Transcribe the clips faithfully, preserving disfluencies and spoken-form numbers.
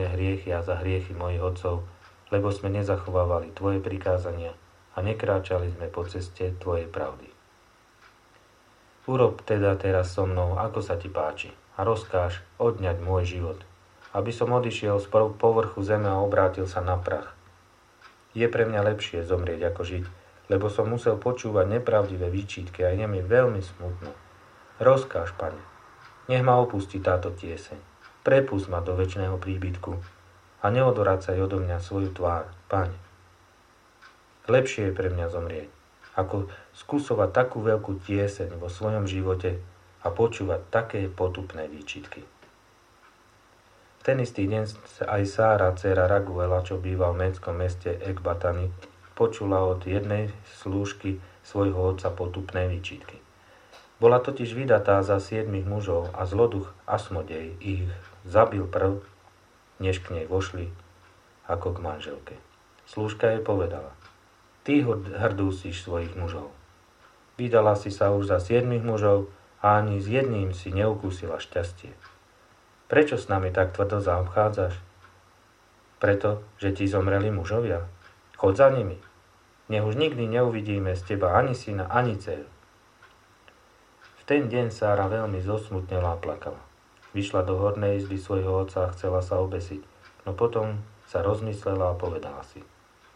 moje hriechy a za hriechy mojich otcov, lebo sme nezachovávali tvoje prikázania a nekráčali sme po ceste tvojej pravdy. Urob teda teraz so mnou, ako sa ti páči, a rozkáž odňať môj život, aby som odišiel z povrchu zeme a obrátil sa na prach. Je pre mňa lepšie zomrieť ako žiť, lebo som musel počúvať nepravdivé výčitky a je mi veľmi smutno. Rozkáž, Pane, nech ma opustí táto tieseň. Prepusť ma do večného príbytku a neodvracaj odo mňa svoju tvár, Pane. Lepšie je pre mňa zomrieť, ako skúsovať takú veľkú tieseň vo svojom živote a počúvať také potupné výčitky. V ten istý deň aj Sára, dcéra Raguela, čo býva v médskom meste Ekbatany, počula od jednej slúžky svojho otca potupné výčitky. Bola totiž vydatá za siedmich mužov a zloduch Asmodej ich zabil prv, než k nej vošli ako k manželke. Slúžka jej povedala: Ty hrdúsiš svojich mužov. Vydala si sa už za siedmich mužov a ani s jedným si neukúsila šťastie. Prečo s nami tak tvrdo zaobchádzaš? Preto, že ti zomreli mužovia? Choď za nimi. Nech už nikdy neuvidíme z teba ani syna, ani dceru. V ten deň Sára veľmi zosmutnela a plakala. Vyšla do hornej izby svojho otca a chcela sa obesiť, no potom sa rozmyslela a povedala si: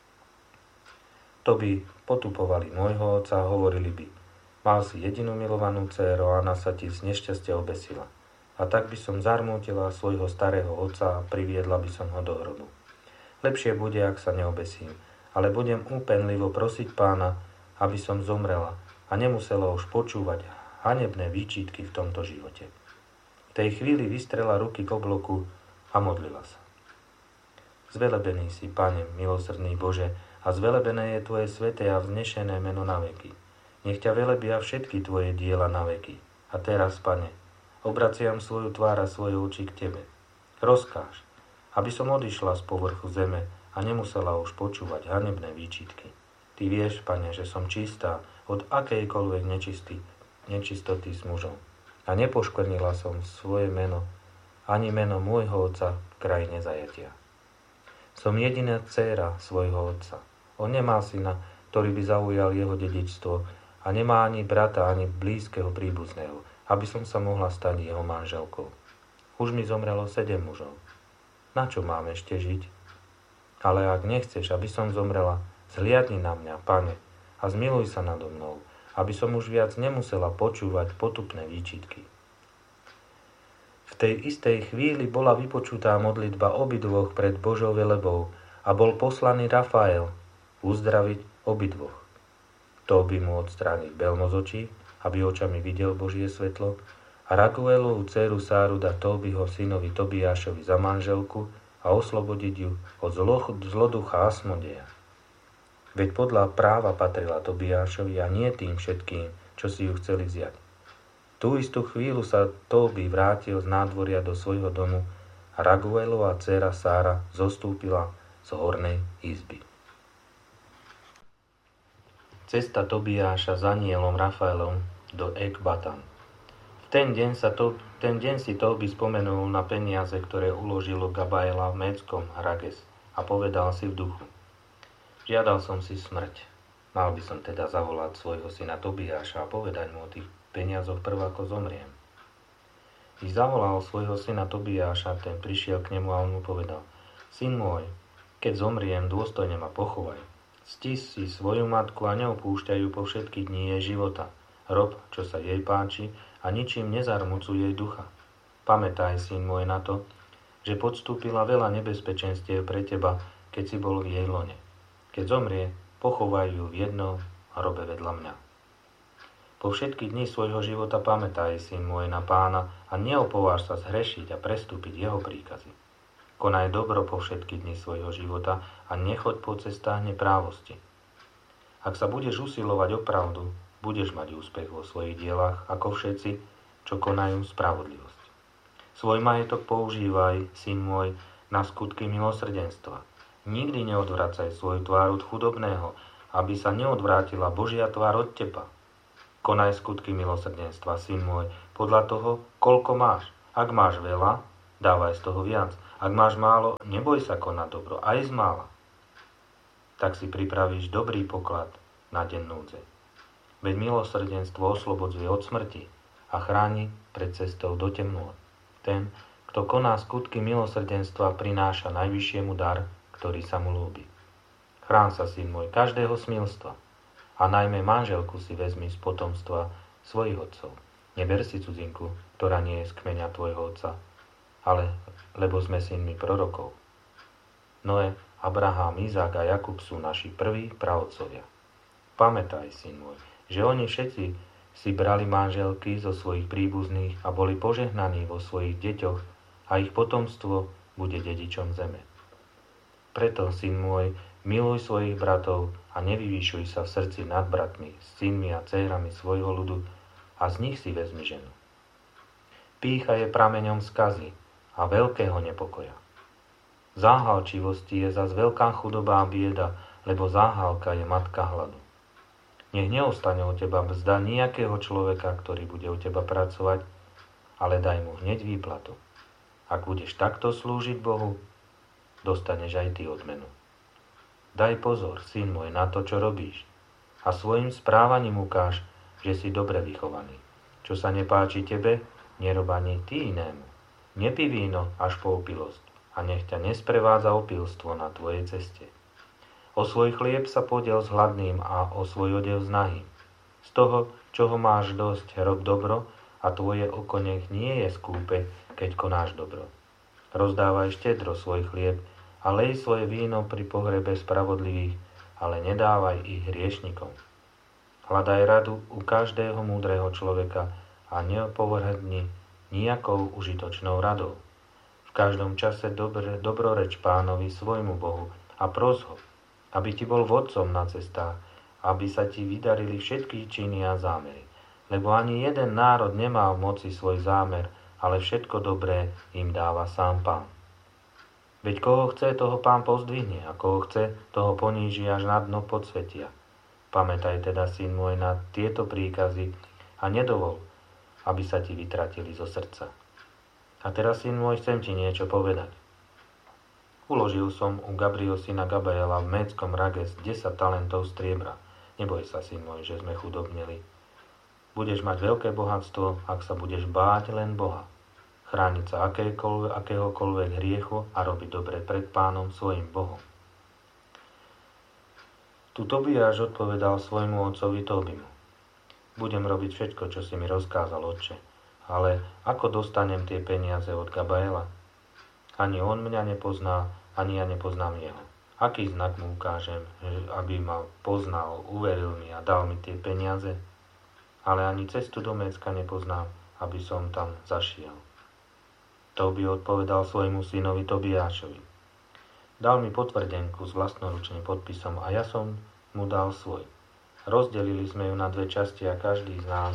To by potupovali môjho otca a hovorili by: Mal si jedinú milovanú dcéru a ona sa ti z nešťastia obesila. A tak by som zarmútila svojho starého otca a priviedla by som ho do hrobu. Lepšie bude, ak sa neobesím, ale budem úpenlivo prosiť Pána, aby som zomrela a nemusela už počúvať hanebné výčitky v tomto živote. V tej chvíli vystrela ruky k obloku a modlila sa. Zvelebený si, Pane, milosrdný Bože, a zvelebené je Tvoje sväté a vznešené meno na veky. Nech ťa velebia všetky Tvoje diela na veky. A teraz, Pane, obraciam svoju tvár a svoje oči k Tebe. Rozkáž, aby som odišla z povrchu zeme a nemusela už počúvať hanebné výčitky. Ty vieš, Pane, že som čistá od akejkoľvek nečistý, nečistoty s mužom. A nepoškvrnila som svoje meno, ani meno môjho otca v krajine zajatia. Som jediná dcéra svojho otca. On nemal syna, ktorý by zaujal jeho dedičstvo, a nemá ani brata, ani blízkeho príbuzného, aby som sa mohla stať jeho manželkou. Už mi zomrelo sedem mužov. Na čo mám ešte žiť? Ale ak nechceš, aby som zomrela, zhliadni na mňa, Pane, a zmiluj sa nado mnou, aby som už viac nemusela počúvať potupné výčitky. V tej istej chvíli bola vypočutá modlitba obidvoch pred Božou velebou a bol poslaný Rafael uzdraviť obidvoch. To by mu odstrániť belmo z očí, aby očami videl Božie svetlo, a Raguelovú dceru Sáru dať Tóbiho synovi Tobiášovi za manželku a oslobodiť ju od zloducha Asmodeja. Veď podľa práva patrila Tobiášovi a nie tým všetkým, čo si ju chceli vziať. Tú istú chvíľu sa Tóbi vrátil z nádvoria do svojho domu a Raguelová dcera Sára zostúpila z hornej izby. Cesta Tobiáša za anielom Rafaelom do Ekbatan. V ten deň, sa to, ten deň si Tóbi spomenul na peniaze, ktoré uložilo Gabaela v médskom Rages, a povedal si v duchu: Žiadal som si smrť. Mal by som teda zavolať svojho syna Tobiáša a povedať mu o tých peniazoch prv, ako zomriem. I zavolal svojho syna Tobiáša, ten prišiel k nemu a on mu povedal: Syn môj, keď zomriem, dôstojne ma pochovaj. Cti si svoju matku a neopúšťaj ju po všetky dni jej života. Rob, čo sa jej páči, a ničím nezarmucuj jej ducha. Pamätaj, syn môj, na to, že podstúpila veľa nebezpečenstiev pre teba, keď si bol v jej lone. Keď zomrie, pochovaj ju v jednom hrobe vedľa mňa. Po všetky dni svojho života pamätaj, syn môj, na Pána a neopováž sa zhrešiť a prestúpiť jeho príkazy. Konaj dobro po všetky dni svojho života a nechoď po cestách neprávosti. Ak sa budeš usilovať o pravdu, budeš mať úspech vo svojich dielách, ako všetci, čo konajú spravodlivosť. Svoj majetok používaj, syn môj, na skutky milosrdenstva. Nikdy neodvracaj svoju tvár od chudobného, aby sa neodvrátila Božia tvár od teba. Konaj skutky milosrdenstva, syn môj, podľa toho, koľko máš. Ak máš veľa, dávaj z toho viac. Ak máš málo, neboj sa konať dobro, aj z mála. Tak si pripravíš dobrý poklad na deň núdze. Veď milosrdenstvo oslobodzuje od smrti a chráni pred cestou do temnôt. Ten, kto koná skutky milosrdenstva, prináša najvyššiemu dar, ktorý sa mu ľúbi. Chrán sa, syn môj, každého smilstva a najmä manželku si vezmi z potomstva svojich otcov. Neber si cudzinku, ktorá nie je z kmeňa tvojho otca, ale lebo sme synmi prorokov. Noé, Abraham, Izák a Jakub sú naši prví praotcovia. Pamätaj, syn môj, že oni všetci si brali manželky zo svojich príbuzných a boli požehnaní vo svojich deťoch a ich potomstvo bude dedičom zeme. Preto, syn môj, miluj svojich bratov a nevyvýšuj sa v srdci nad bratmi, synmi a dcérami svojho ľudu a z nich si vezmi ženu. Pýcha je prameňom skazy a veľkého nepokoja. Záhalčivosti je zas veľká chudoba a bieda, lebo záhalka je matka hladu. Nech neostane od teba mzda nejakého človeka, ktorý bude u teba pracovať, ale daj mu hneď výplatu. Ak budeš takto slúžiť Bohu, dostaneš aj ty odmenu. Daj pozor, syn môj, na to, čo robíš, a svojim správaním ukáž, že si dobre vychovaný. Čo sa nepáči tebe, nerob ani ty inému. Nepí víno až po opilosť a nech ťa nesprevádza opilstvo na tvojej ceste. O svoj chlieb sa podiel s hladným a o svoj odev s nahým. Z toho, čoho máš dosť, rob dobro a tvoje oko nech nie je skúpe, keď konáš dobro. Rozdávaj štedro svoj chlieb a lej svoje víno pri pohrebe spravodlivých, ale nedávaj ich hriešnikom. Hľadaj radu u každého múdreho človeka a neopovrhni nijakou užitočnou radou. V každom čase dobre, dobroreč Pánovi svojmu Bohu a pros ho, aby ti bol vodcom na cestách, aby sa ti vydarili všetky činy a zámery. Lebo ani jeden národ nemá v moci svoj zámer, ale všetko dobré im dáva sám Pán. Veď koho chce, toho Pán pozdvihne, a koho chce, toho poníži až na dno podsvetia. Pamätaj teda, syn môj, na tieto príkazy a nedovol, aby sa ti vytratili zo srdca. A teraz, syn môj, chcem ti niečo povedať. Uložil som u Gabriel syna Gabaela v Médskom Rages desať talentov striebra. Neboj sa, syn môj, že sme chudobneli. Budeš mať veľké bohatstvo, ak sa budeš báť len Boha. Chrániť sa akéhokoľvek hriechu a robiť dobre pred Pánom svojim Bohom. Tu Tobiáš odpovedal svojmu otcovi Tobimu. Budem robiť všetko, čo si mi rozkázal, otče, ale ako dostanem tie peniaze od Gabaela? Ani on mňa nepozná, ani ja nepoznám jeho. Aký znak mu ukážem, aby ma poznal, uveril mi a dal mi tie peniaze? Ale ani cestu do Mécka nepoznám, aby som tam zašiel. Tobi odpovedal svojmu synovi Tobiášovi. Dal mi potvrdenku s vlastnoručným podpisom a ja som mu dal svoj. Rozdelili sme ju na dve časti a každý z nás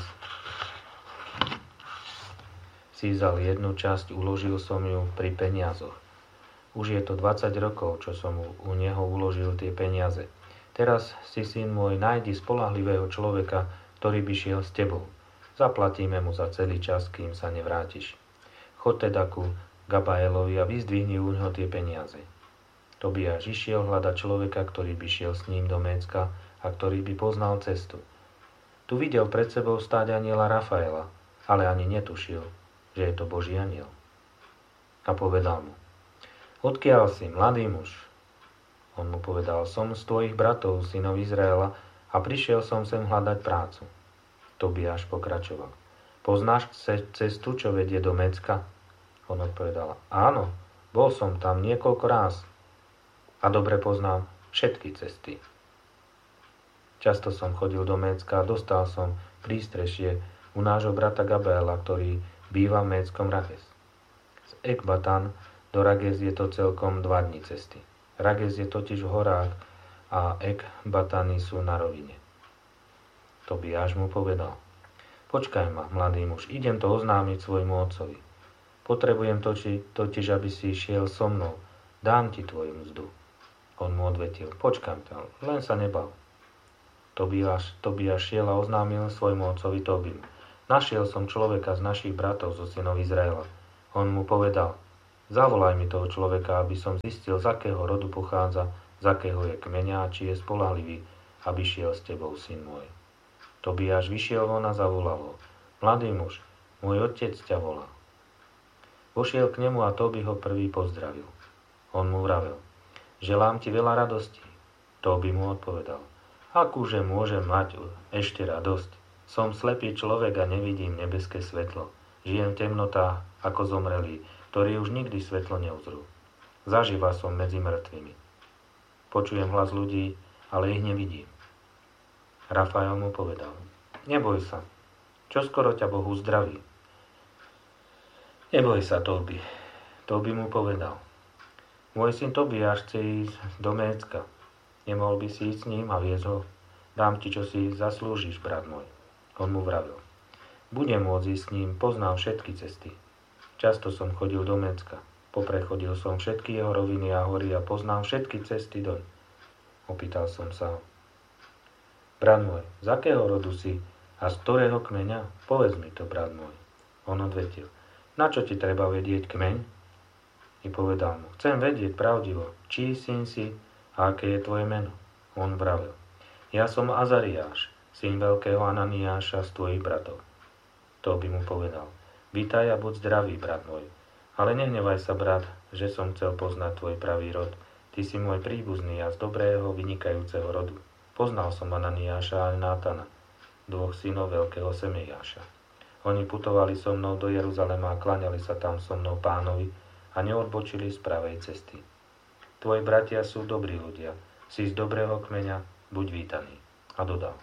si vzal jednu časť, uložil som ju pri peniazoch. Už je to dvadsať rokov, čo som u neho uložil tie peniaze. Teraz si, syn môj, nájdi spoľahlivého človeka, ktorý by šiel s tebou. Zaplatíme mu za celý čas, kým sa nevrátiš. Chod teda ku Gabaelovi a vyzdvihni u neho tie peniaze. Tobiáš išiel hľadať človeka, ktorý by šiel s ním do Mécka a ktorý by poznal cestu. Tu videl pred sebou stáť anjela Rafaela, ale ani netušil, že je to Boží anjel. A povedal mu, odkiaľ si, mladý muž? On mu povedal, som z tvojich bratov, synov Izraela, a prišiel som sem hľadať prácu. Tobiáš pokračoval, poznáš cestu, čo vedie do Mécka? On odpovedal, áno, bol som tam niekoľko ráz a dobre poznám všetky cesty. Často som chodil do Mécka a dostal som prístrešie u nášho brata Gabaela, ktorý býva v Médskom Rages. Z Ekbatan do Rages je to celkom dva dni cesty. Rages je totiž v horách a Ekbatany sú na rovine. Tobiáš mu povedal, počkaj ma, mladý muž, idem to oznámiť svojmu otcovi. Potrebujem totiž, totiž, aby si šiel so mnou, dám ti tvoju mzdu. On mu odvetil, počkám ťa, len sa nebav. Tobiáš, Tobiáš šiel a oznámil svojmu otcovi Tobimu. Našiel som človeka z našich bratov zo synov Izraela. On mu povedal, Zavolaj mi toho človeka, aby som zistil, z akého rodu pochádza, z akého je kmeňa, či je spoľahlivý, aby šiel s tebou, syn môj. Tobiáš vyšiel von a zavolal ho. Mladý muž, môj otec ťa volá. Vošiel k nemu a Tobi ho prvý pozdravil. On mu vravel, želám ti veľa radosti. Tobi mu odpovedal, akúže môžem mať ešte radosť? Som slepý človek a nevidím nebeské svetlo. Žijem v temnotách ako zomrelí, ktorí už nikdy svetlo neuzrú. Zaživa som medzi mŕtvými. Počujem hlas ľudí, ale ich nevidím. Rafael mu povedal, neboj sa, čoskoro ťa Boh uzdraví. Neboj sa, Tobi. Tobi mu povedal, môj syn Tobiáš chce ísť do Mécka. Nemohol by si ísť s ním a viesť ho? Dám ti, čo si zaslúžiš, brat môj. On mu vravil, budem môcť ísť s ním, poznám všetky cesty. Často som chodil do Mécka, poprechodil som všetky jeho roviny a hory a poznám všetky cesty doň. Opýtal som sa ho, brat môj, z akého rodu si a z ktorého kmeňa? Povedz mi to, brat môj. On odvetil, na čo ti treba vedieť kmeň? I povedal mu, chcem vedieť pravdivo, čí syn si a aké je tvoje meno. On vravel, ja som Azariáš, syn veľkého Ananiáša z tvojich bratov. To by mu povedal, vítaj a buď zdravý, brat môj. Ale nehnevaj sa, brat, že som chcel poznať tvoj pravý rod. Ty si môj príbuzný a z dobrého, vynikajúceho rodu. Poznal som Ananiáša a Nátana, dvoch synov veľkého Semejáša. Oni putovali so mnou do Jeruzalema a klaňali sa tam so mnou pánovi a neodbočili z pravej cesty. Tvoji bratia sú dobrí ľudia, si z dobrého kmeňa, buď vítaný. A dodal,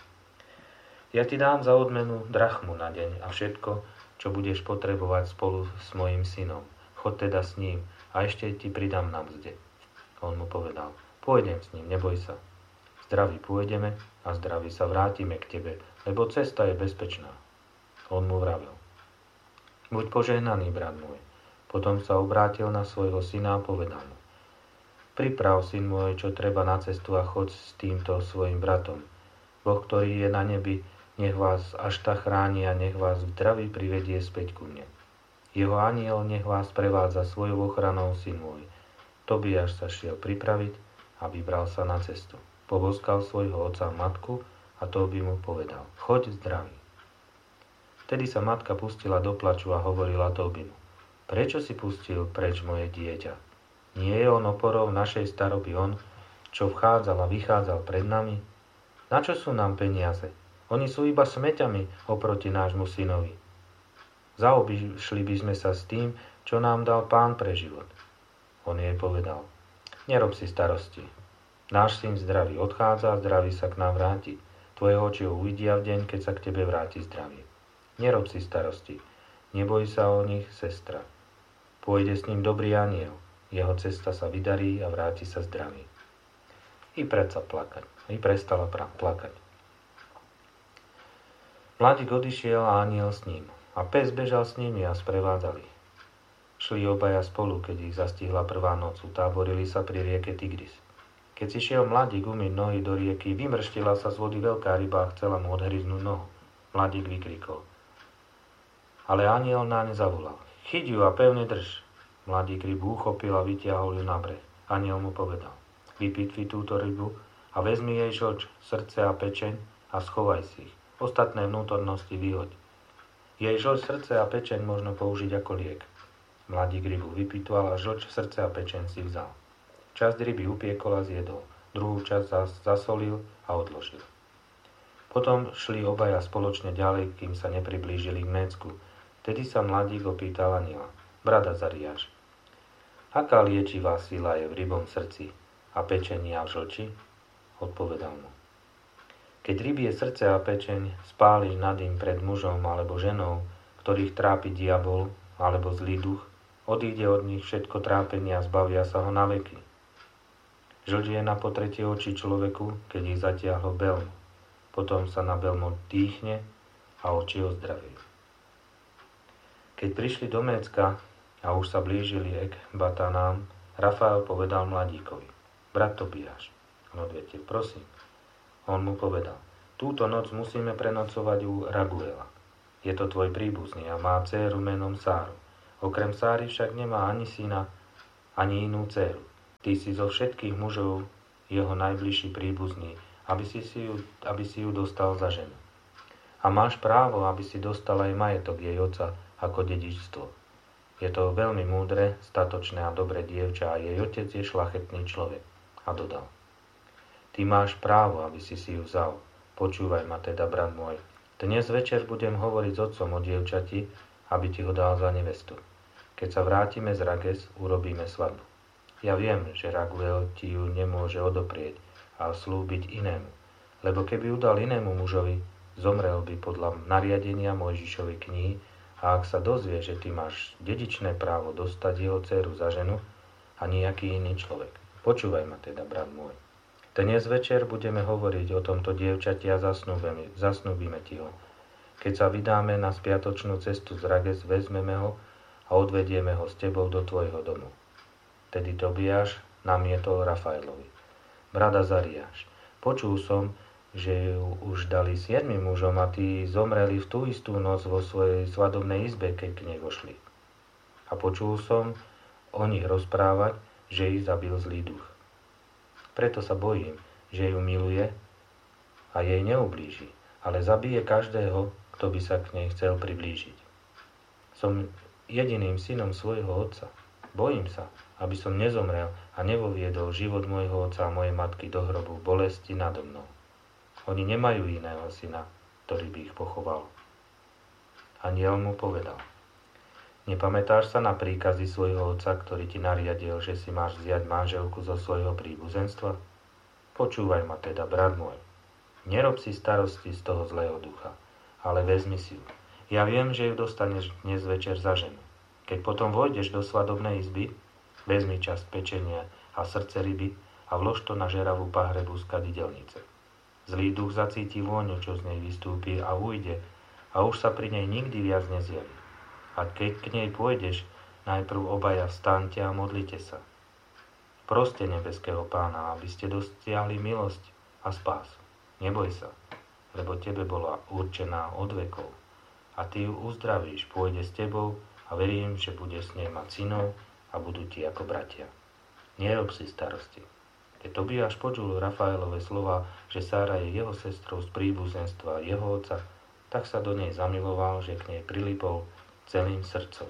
ja ti dám za odmenu drachmu na deň a všetko, čo budeš potrebovať spolu s mojím synom. Chod teda s ním a ešte ti pridám na mzde. On mu povedal, pôjdem s ním, neboj sa. Zdraví pôjdeme a zdraví sa vrátime k tebe, lebo cesta je bezpečná. On mu vravel, buď požehnaný, brat môj. Potom sa obrátil na svojho syna a povedal mu, priprav, syn môj, čo treba na cestu a chod s týmto svojim bratom. Boh, ktorý je na nebi, nech vás až tak chráni a nech vás v zdraví privedie späť ku mne. Jeho anjel nech vás prevádza svojou ochranou, syn môj. Tobiáš sa šiel pripraviť a vybral sa na cestu. Poboskal svojho otca a matku a Tobi mu povedal, choď zdravý. Vtedy sa matka pustila do plaču a hovorila Tobimu, prečo si pustil preč moje dieťa? Nie je on oporou našej staroby on, čo vchádzal a vychádzal pred nami? Na čo sú nám peniaze? Oni sú iba smeťami oproti nášmu synovi. Zaobišli by sme sa s tým, čo nám dal Pán pre život. On jej povedal, nerob si starosti. Náš syn zdravý odchádza a zdravý sa k nám vráti. Tvoje oči ho uvidia v deň, keď sa k tebe vráti zdravý. Nerob si starosti. Neboj sa o nich, sestra. Pôjde s ním dobrý anjel. Jeho cesta sa vydarí a vráti sa zdravý. I predsa plakať. I prestala plakať. Mladík odišiel a anjel s ním. A pes bežal s nimi a sprevádzali. Šli obaja spolu, keď ich zastihla prvá noc. Utáborili sa pri rieke Tigris. Keď si šiel mladík umyť nohy do rieky, vymrštila sa z vody veľká ryba a chcela mu odhryznúť nohu. Mladík vykrikol. Ale anjel naň zavolal. Chyť ju a pevne drž. Mladík rybu uchopil a vytiahol ju na breh. Anjel mu povedal. Vypitvi túto rybu a vezmi jej žlč, srdce a pečeň a schovaj si ich. Ostatné vnútornosti vyhoď. Jej žlč, srdce a pečeň možno použiť ako liek. Mladík rybu vypitval a žlč, srdce a pečeň si vzal. Časť ryby upiekol a zjedol. Druhú časť zas zasolil a odložil. Potom šli obaja spoločne ďalej, kým sa nepriblížili k Mécku. Tedy sa mladík opýtal anjela. Brat Azariáš, aká liečivá sila je v rybom srdci a pečení a v žlči? Odpovedal mu. Keď rybie srdce a pečeň spáliš nad im pred mužom alebo ženou, ktorých trápi diabol alebo zlý duch, odíde od nich všetko trápenie a zbavia sa ho na veky. Žlč je na potretie očí človeku, keď ich zatiahlo belmo. Potom sa na belmo dýchne a oči ozdravujú. Keď prišli do Mécka a už sa blížili k Batanám, Rafael povedal mladíkovi. Brat Tobiáš. On odvetil, prosím. On mu povedal, túto noc musíme prenocovať u Raguela. Je to tvoj príbuzný a má dcéru menom Sáru. Okrem Sáry však nemá ani syna, ani inú dceru. Ty si zo všetkých mužov jeho najbližší príbuzný, aby si, si ju, aby si ju dostal za ženu. A máš právo, aby si dostal aj majetok jej otca ako dedičstvo. Je to veľmi múdre, statočné a dobré dievča a jej otec je šľachetný človek. A dodal: Ty máš právo, aby si si ju vzal. Počúvaj ma teda, brat môj. Dnes večer budem hovoriť s otcom o dievčati, aby ti ho dal za nevestu. Keď sa vrátime z Rages, urobíme svadbu. Ja viem, že Raguel ti ju nemôže odoprieť a slúbiť inému, lebo keby ju dal inému mužovi, zomrel by podľa nariadenia Mojžišovej knihy, a ak sa dozvie, že ty máš dedičné právo dostať jeho dceru za ženu a nejaký iný človek. Počúvaj ma teda, brat môj. Dnes večer budeme hovoriť o tomto dievčati a zasnúbime, zasnúbime ti ho. Keď sa vydáme na spiatočnú cestu z Rages, vezmeme ho a odvedieme ho s tebou do tvojho domu. Tedy Tobiáš namietol Rafaelovi: Brat Azariáš, počul som, že ju už dali siedmim mužom a tí zomreli v tú istú noc vo svojej svadobnej izbe, keď k nej vošli. A počul som o nich rozprávať, že ich zabil zlý duch. Preto sa bojím, že ju miluje a jej neublíži, ale zabije každého, kto by sa k nej chcel priblížiť. Som jediným synom svojho otca. Bojím sa, aby som nezomrel a nevoviedol život môjho otca a mojej matky do hrobu v bolesti nado mnou. Oni nemajú iného syna, ktorý by ich pochoval. Anjel mu povedal: Nepamätáš sa na príkazy svojho otca, ktorý ti nariadil, že si máš vziať manželku zo svojho príbuzenstva? Počúvaj ma teda, brat môj. Nerob si starosti z toho zlého ducha, ale vezmi si ju. Ja viem, že ju dostaneš dnes večer za ženu. Keď potom vojdeš do svadobnej izby, vezmi časť pečenia a srdce ryby a vlož to na žeravú pahrebu z kadidelnice. Zlý duch zacíti vôňu, čo z nej vystúpi a ujde a už sa pri nej nikdy viac nezjaví. A keď k nej pôjdeš, najprv obaja vstaňte a modlite sa. Proste nebeského Pána, aby ste dosiahli milosť a spásu. Neboj sa, lebo tebe bola určená od vekov. A ty ju uzdravíš, pôjde s tebou a verím, že bude s nej mať synov a budú ti ako bratia. Nerob si starosti. Keď Tobiáš počul Rafaelove slova, že Sára je jeho sestrou z príbuzenstva jeho otca, tak sa do nej zamiloval, že k nej prilipol celým srdcom.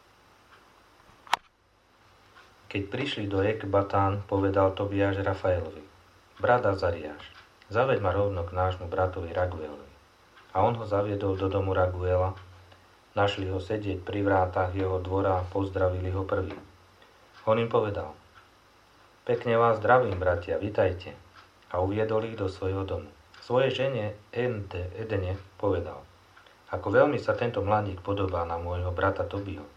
Keď prišli do Ekbatán, povedal Tobiáš Rafaelovi: Brat Azariáš, zaveď ma rovno k nášmu bratovi Raguelovi. A on ho zaviedol do domu Raguela. Našli ho sedieť pri vrátach jeho dvora a pozdravili ho prvý. On im povedal: Pekne vás zdravím, bratia, vitajte. A uviedol ich do svojho domu. Svojej žene Ende, Edene povedal: Ako veľmi sa tento mladík podobá na môjho brata Tobiho.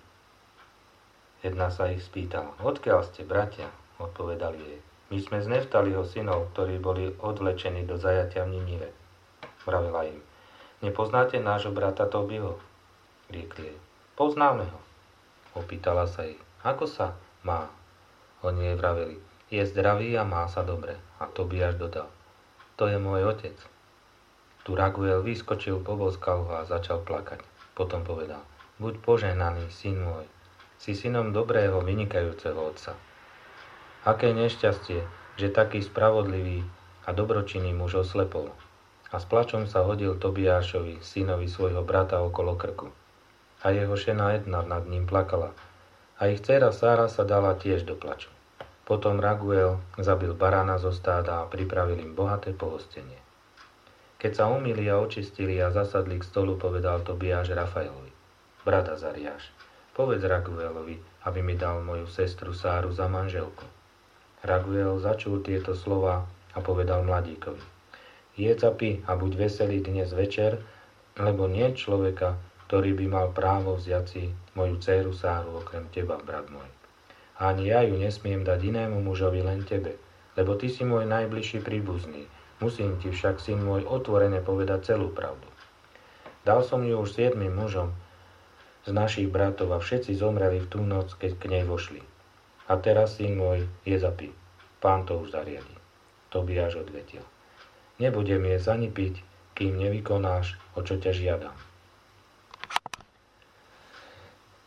Jedna sa ich spýtala: Odkiaľ ste, bratia? Odpovedali jej: My sme z Neftaliho synov, ktorí boli odvlečení do zajatia v Ninive. Vravela im: Nepoznáte nášho brata Tobiho? Riekli jej: Poznáme ho. Opýtala sa ich: Ako sa má? Oni jej vraveli: Je zdravý a má sa dobre. A Tobiáš dodal: To je môj otec. Tu Raguel vyskočil, poboskal ho a začal plakať. Potom povedal: Buď požehnaný, syn môj. Si synom dobrého, vynikajúceho otca. Aké nešťastie, že taký spravodlivý a dobročinný muž oslepol. A s plačom sa hodil Tobiášovi, synovi svojho brata, okolo krku. A jeho žena Edna nad ním plakala. A ich dcéra Sára sa dala tiež do plaču. Potom Raguel zabil barána zo stáda a pripravil im bohaté pohostenie. Keď sa umýli a očistili a zasadli k stolu, povedal Tobiáš Rafaelovi: Brat Azariáš, povedz Raguelovi, aby mi dal moju sestru Sáru za manželku. Raguel začul tieto slova a povedal mladíkovi: Jedz a pi a buď veselý dnes večer, lebo nie človeka, ktorý by mal právo vziať si moju dcéru Sáru okrem teba, brat môj. Ani ja ju nesmiem dať inému mužovi, len tebe, lebo ty si môj najbližší príbuzný. Musím ti však, syn môj, otvorene povedať celú pravdu. Dal som ju už siedmym mužom z našich bratov a všetci zomreli v tú noc, keď k nej vošli. A teraz, syn môj, je zapí. Pán to už zariadi. Tobiáš odvetil: Nebudem jesť ani piť, kým nevykonáš, o čo ťa žiadam.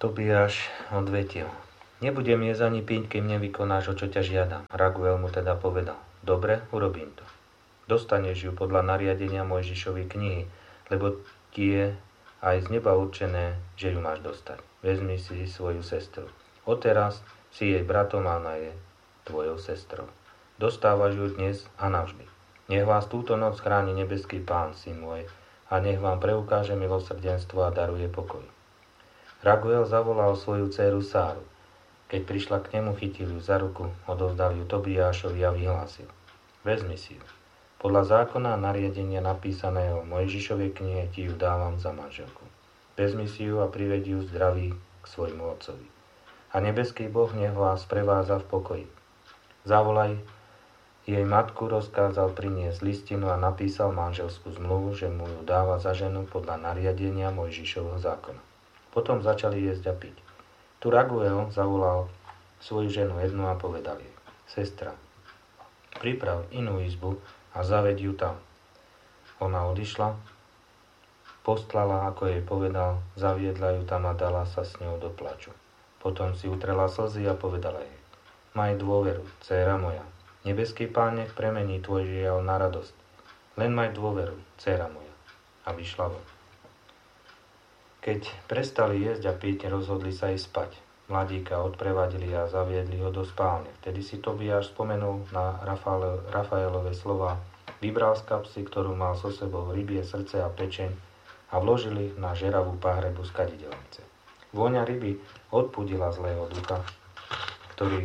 Tobiáš odvetil: Nebudem jesť ani piť, kým nevykonáš, o čo ťa žiadam. Raguel mu teda povedal: Dobre, urobím to. Dostaneš ju podľa nariadenia Mojžišovej knihy, lebo ti je aj z neba určené, že ju máš dostať. Vezmi si svoju sestru. Odteraz si jej bratom a ona je tvojou sestrou. Dostávaš ju dnes a navždy. Nech vás túto noc chráni nebeský Pán, syn môj, a nech vám preukáže milosrdenstvo a daruje pokoj. Raguel zavolal svoju dcéru Sáru. Keď prišla k nemu, chytil ju za ruku, odovzdal ju Tobiášovi a vyhlásil: Vezmi si ju. Podľa zákona a nariadenia napísaného v Mojžišovej knihe ti ju dávam za manželku. Vezmi si ju a prived ju zdravý k svojmu otcovi. A nebeský Boh nech vás prevádza v pokoji. Zavolaj jej matku, rozkázal priniesť listinu a napísal manželskú zmluvu, že mu ju dáva za ženu podľa nariadenia Mojžišovho zákona. Potom začali jesť a piť. Tu Raguel zavolal svoju ženu jednu a povedal jej: Sestra, priprav inú izbu a zaved ju tam. Ona odišla, postlala, ako jej povedal, zaviedla ju tam a dala sa s ňou do plaču. Potom si utrela slzy a povedala jej: Maj dôveru, dcéra moja. Nebeský Pán nech premení tvoj žiaľ na radosť. Len maj dôveru, dcéra moja. A vyšla von. Keď prestali jesť a piť, rozhodli sa ísť spať. Mladíka odprevadili a zaviedli ho do spálne. Vtedy si Tobiáš spomenul na Rafaelove slova, vybral z kapsy, ktorú mal so sebou, rybie srdce a pečeň a vložil ich na žeravú pahrebu z kadidelnice. Vôňa ryby odpudila zlého ducha, ktorý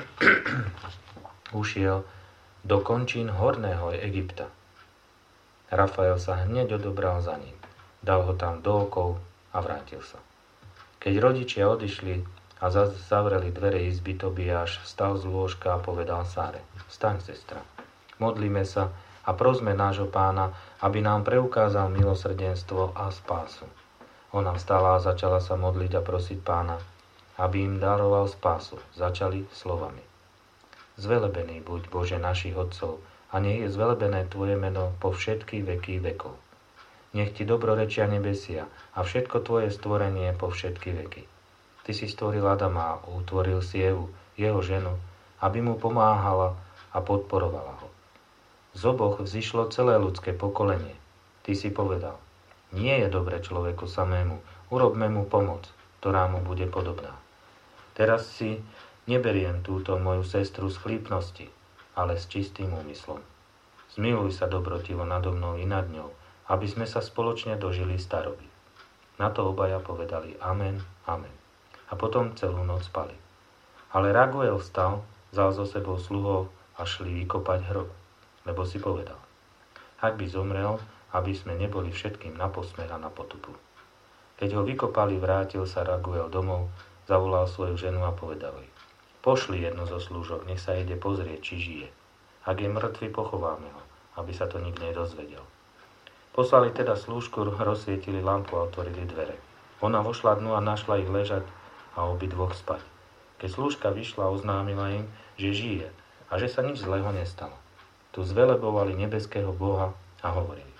ušiel do končín horného Egypta. Rafael sa hneď odobral za ním. Dal ho tam do okov a vrátil sa. Keď rodičia odišli a zavreli dvere izby, Tobiáš vstal z lôžka a povedal Sáre: Vstaň, sestra, modlíme sa a prosme nášho Pána, aby nám preukázal milosrdenstvo a spásu. Ona vstala a začala sa modliť a prosiť Pána, aby im daroval spásu. Začali slovami: Zvelebený buď, Bože našich otcov, a nech je zvelebené Tvoje meno po všetky veky vekov. Nech Ti dobrorečia nebesia a všetko Tvoje stvorenie po všetky veky. Ty si stvoril Adama a utvoril si Evu, jeho ženu, aby mu pomáhala a podporovala ho. Z oboch vzišlo celé ľudské pokolenie. Ty si povedal: Nie je dobre človeku samému, urobme mu pomoc, ktorá mu bude podobná. Teraz si neberiem túto moju sestru z chlípnosti, ale s čistým úmyslom. Zmiluj sa dobrotivo nado mnou i nad ňou, aby sme sa spoločne dožili staroby. Na to obaja povedali amen, amen. A potom celú noc spali. Ale Raguel vstal, vzal so sebou sluhov a šli vykopať hrob, lebo si povedal: Ak by zomrel, aby sme neboli všetkým na posmech a na potupu. Keď ho vykopali, vrátil sa Raguel domov, zavolal svoju ženu a povedal jej: Pošli jednu zo slúžok, nech sa ide pozrieť, či žije. Ak je mŕtvy, pochováme ho, aby sa to nikto nedozvedel. Poslali teda slúžku, rozsvietili lampu a otvorili dvere. Ona vošla dnu a našla ich ležať a obidvoch spať. Keď slúžka vyšla, oznámila im, že žije a že sa nič zlého nestalo. Tu zvelebovali nebeského Boha a hovorili: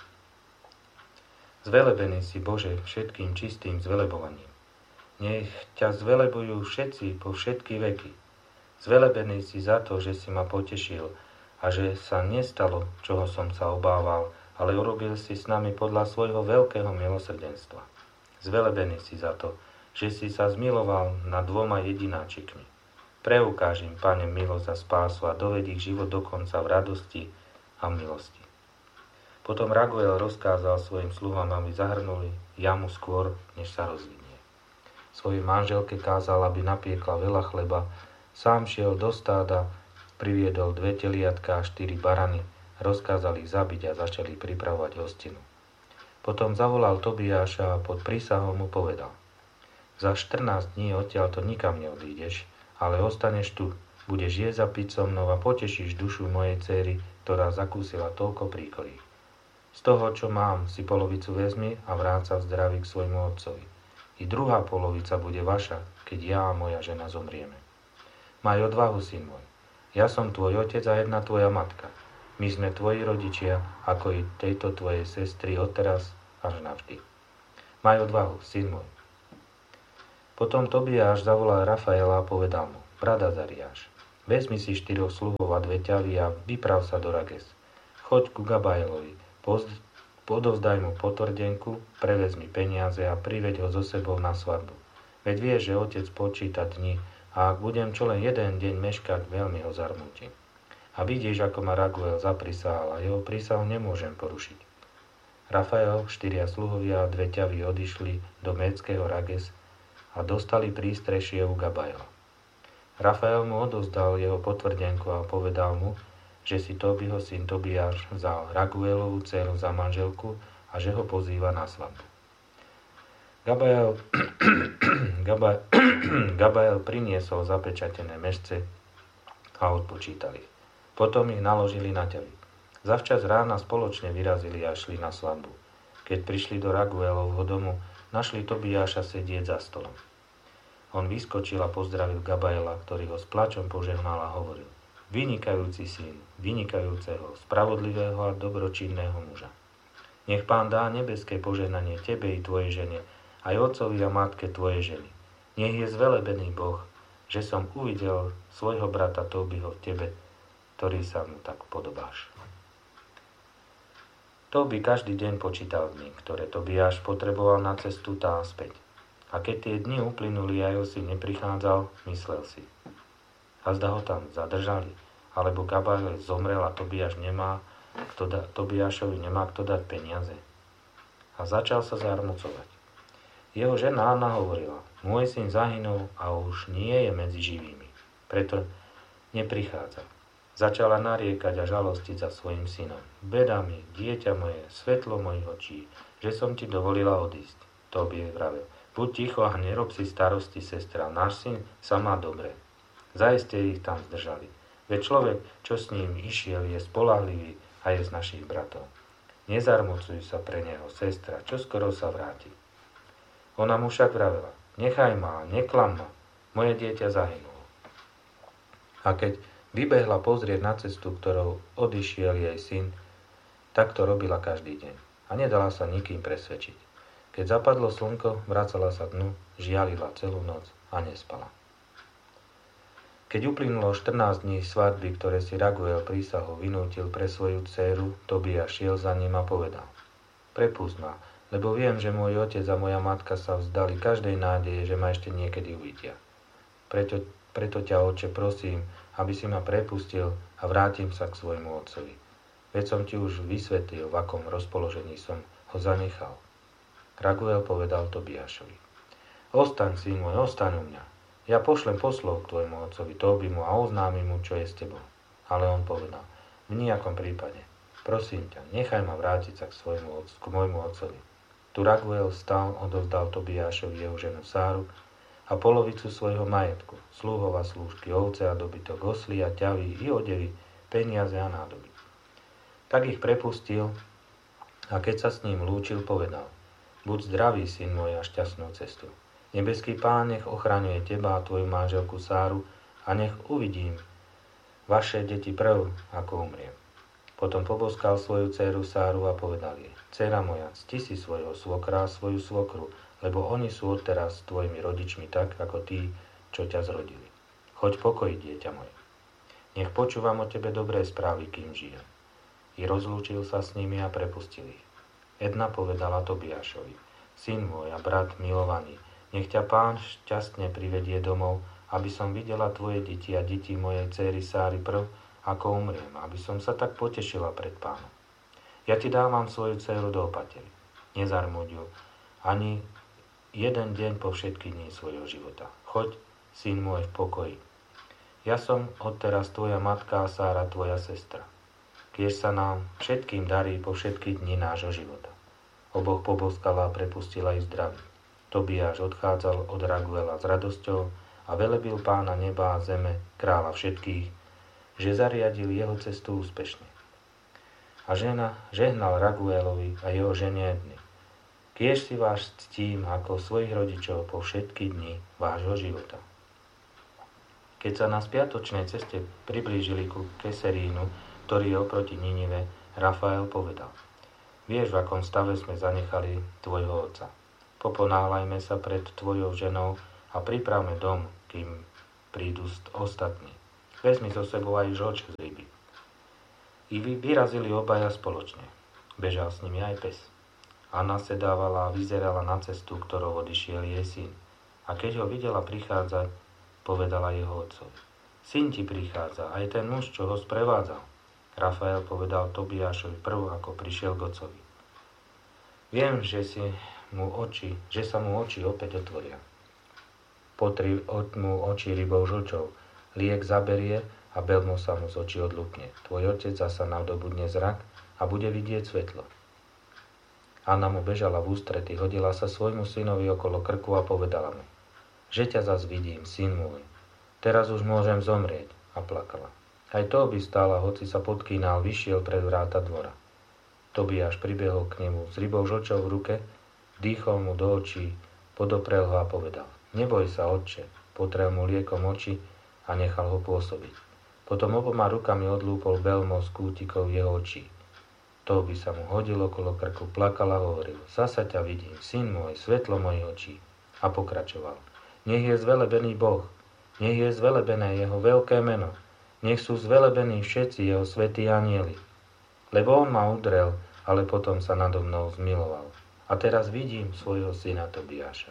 Zvelebený si, Bože, všetkým čistým zvelebovaním. Nech ťa zvelebujú všetci po všetky veky. Zvelebený si za to, že si ma potešil a že sa nestalo, čoho som sa obával, ale urobil si s nami podľa svojho veľkého milosrdenstva. Zvelebený si za to, že si sa zmiloval nad dvoma jedináčikmi. Preukáž im, Pane, milosť a spásu a doved ich život do konca v radosti a v milosti. Potom Raguel rozkázal svojim sluhám, aby zahrnuli jamu skôr, než sa rozvinie. Svojej manželke kázal, aby napiekla veľa chleba, sám šiel do stáda, priviedol dve teliatka a štyri barany, rozkázal ich zabiť a začali pripravovať hostinu. Potom zavolal Tobiáša a pod prísahou mu povedal: Za štrnásť dní odtiaľto nikam neodídeš, ale ostaneš tu, budeš jesť a piť so mnou a potešíš dušu mojej dcéry, ktorá zakúsila toľko príkorí. Z toho, čo mám, si polovicu vezmi a vráť sa v zdraví k svojmu otcovi. I druhá polovica bude vaša, keď ja a moja žena zomrieme. Maj odvahu, syn môj. Ja som tvoj otec a jedna tvoja matka. My sme tvoji rodičia, ako i tejto tvojej sestry odteraz až navždy. Maj odvahu, syn môj. Potom Tobiáš zavolal Rafaela a povedal mu: Brat Azariáš, vezmi si štyroch sluhov a dve ťavy a vyprav sa do Rages. Choď ku Gabaelovi, pozd- podovzdaj mu potvrdenku, prevezmi peniaze a priveď ho so sebou na svadbu. Veď vieš, že otec počíta dni a ak budem čo len jeden deň meškať, veľmi ho zarmútim. A vidíš, ako ma Raguel zaprisahal a jeho prísahu nemôžem porušiť. Rafael, štyria sluhovia a dve ťavy odišli do Médskeho Rages a dostali prístrešie u Gabaela. Rafael mu odozdal jeho potvrdenku a povedal mu, že si Tobiho syn Tobiáš vzal Raguelovú dceru za manželku a že ho pozýva na svadbu. Gabael, Gabael, Gabael priniesol zapečatené mešce a odpočítali. Potom ich naložili na ťavy. Zavčas rána spoločne vyrazili a šli na svadbu. Keď prišli do Raguelovho domu, našli Tobiáša sedieť za stolom. On vyskočil a pozdravil Gabaela, ktorý ho s plačom požehnal a hovoril: Vynikajúci syn, vynikajúceho, spravodlivého a dobročinného muža. Nech Pán dá nebeské požehnanie tebe i tvojej žene, aj otcovi a matke tvojej ženy. Nech je zvelebený Boh, že som uvidel svojho brata Tobiho v tebe, ktorý sa mu tak podobáš. Tobi každý deň počítal dni, ktoré Tobiáš potreboval na cestu tá späť. A keď tie dni uplynuli a jeho syn neprichádzal, myslel si: a zda ho tam zadržali, alebo Gabael zomrel a Tobiáš nemá, kto da, Tobiášovi nemá kto dať peniaze. A začal sa zarmucovať. Jeho žena Anna hovorila: môj syn zahynul a už nie je medzi živými, preto neprichádza. Začala nariekať a žalostiť za svojim synom. Beda mi, dieťa moje, svetlo mojich očí, že som ti dovolila odísť. Tobi vravel: buď ticho a nerob si starosti, sestra, náš syn sa má dobre. Zaiste ich tam zdržali. Veď človek, čo s ním išiel, je spoľahlivý a je z našich bratov. Nezarmucuj sa pre neho, sestra, čo skoro sa vráti. Ona mu však vravela: nechaj ma, neklam ma, moje dieťa zahynulo. A keď vybehla pozrieť na cestu, ktorou odišiel jej syn, tak to robila každý deň a nedala sa nikým presvedčiť. Keď zapadlo slnko, vracala sa dnu, žialila celú noc a nespala. Keď uplynulo štrnásť dní svadby, ktoré si Raguel prísahou vynútil pre svoju dcéru, Tobiáš šiel za ním a povedal: prepusť ma, lebo viem, že môj otec a moja matka sa vzdali každej nádeje, že ma ešte niekedy uvidia. Preto, preto ťa, oče, prosím, aby si ma prepustil a vrátim sa k svojmu otcovi. Veď som ti už vysvetlil, v akom rozpoložení som ho zanechal. Raguel povedal Tobiášovi: ostaň, syn môj, ostaň u mňa. Ja pošlem poslov k tvojmu otcovi Tobimu a oznámim mu, čo je s tebou. Ale on povedal: v nijakom prípade. Prosím ťa, nechaj ma vrátiť sa k, svojmu, k môjmu otcovi. Tu Raguel stal, odovzdal Tobiášovi jeho ženu Sáru a polovicu svojho majetku, slúhov a slúžky, ovce a dobytok, osly a ťavy i odevy, peniaze a nádoby. Tak ich prepustil a keď sa s ním lúčil, povedal: buď zdravý, syn môj, a šťastnú cestu. Nebeský Pán nech ochraňuje teba a tvoju manželku Sáru a nech uvidím vaše deti prv, ako umriem. Potom poboskal svoju dceru Sáru a povedal jej: dcera moja, cti si svojho svokra a svoju svokru, lebo oni sú odteraz tvojimi rodičmi tak, ako tí, čo ťa zrodili. Choď pokoji, dieťa moje. Nech počúvam o tebe dobré správy, kým žijem. I rozlúčil sa s nimi a prepustil ich. Edna povedala Tobiášovi: syn môj a brat milovaný, nech ťa Pán šťastne privedie domov, aby som videla tvoje deti a deti mojej dcery Sáry prv, ako umriem, aby som sa tak potešila pred Pánom. Ja ti dávam svoju dceru do opatery. Nezarmuď ju ani jeden deň po všetky dní svojho života. Choď, syn môj, v pokoji. Ja som odteraz tvoja matka a Sára tvoja sestra. Kiež sa nám všetkým darí po všetky dni nášho života. Oboch poboskala a prepustila ich zdraví. Tobiáš odchádzal od Raguela s radosťou a velebil Pána neba a zeme, kráľa všetkých, že zariadil jeho cestu úspešne. A žena žehnal Raguelovi a jeho žene Edny: kiež si vás ctím ako svojich rodičov po všetky dni vášho života. Keď sa na spiatočnej ceste priblížili ku Keserínu, ktorý je oproti Ninive, Rafael povedal: vieš, v akom stave sme zanechali tvojho otca. Poponáhľajme sa pred tvojou ženou a pripravme dom, kým prídu ostatní. Vezmi so sebou aj žlč z ryby. I vyrazili obaja spoločne. Bežal s nimi aj pes. Anna sedávala a vyzerala na cestu, ktorou odišiel jej syn. A keď ho videla prichádzať, povedala jeho otcovi: Syn ti prichádza, aj ten muž, čo ho sprevádzal. Rafael povedal Tobiášovi prv, ako prišiel k otcovi: Viem, že, si mu oči, že sa mu oči opäť otvoria. Potri mu oči rybou žlčou, liek zaberie a belmo sa mu z očí odlúpne. Tvoj otec zasa nadobudne zrak a bude vidieť svetlo. Anna mu bežala v ústrety, hodila sa svojmu synovi okolo krku a povedala mu: Že ťa zas vidím, syn môj. Teraz už môžem zomrieť. A plakala. Aj to by stála, hoci sa podkýnal, vyšiel pred vráta dvora. Tobiáš pribehol k nemu s rybou žlčou v ruke, dýchol mu do očí, podoprel ho a povedal: Neboj sa, otče. Potrel mu liekom oči a nechal ho pôsobiť. Potom oboma rukami odlúpol belmo z kútikov jeho očí. To by sa mu hodilo okolo krku, plakal a hovoril: Zasa ťa vidím, syn môj, svetlo mojich očí. A pokračoval: Nech je zvelebený Boh, nech je zvelebené jeho veľké meno, nech sú zvelebení všetci jeho svätí anjeli. Lebo on ma udrel, ale potom sa nado mnou zmiloval. A teraz vidím svojho syna Tobiáša.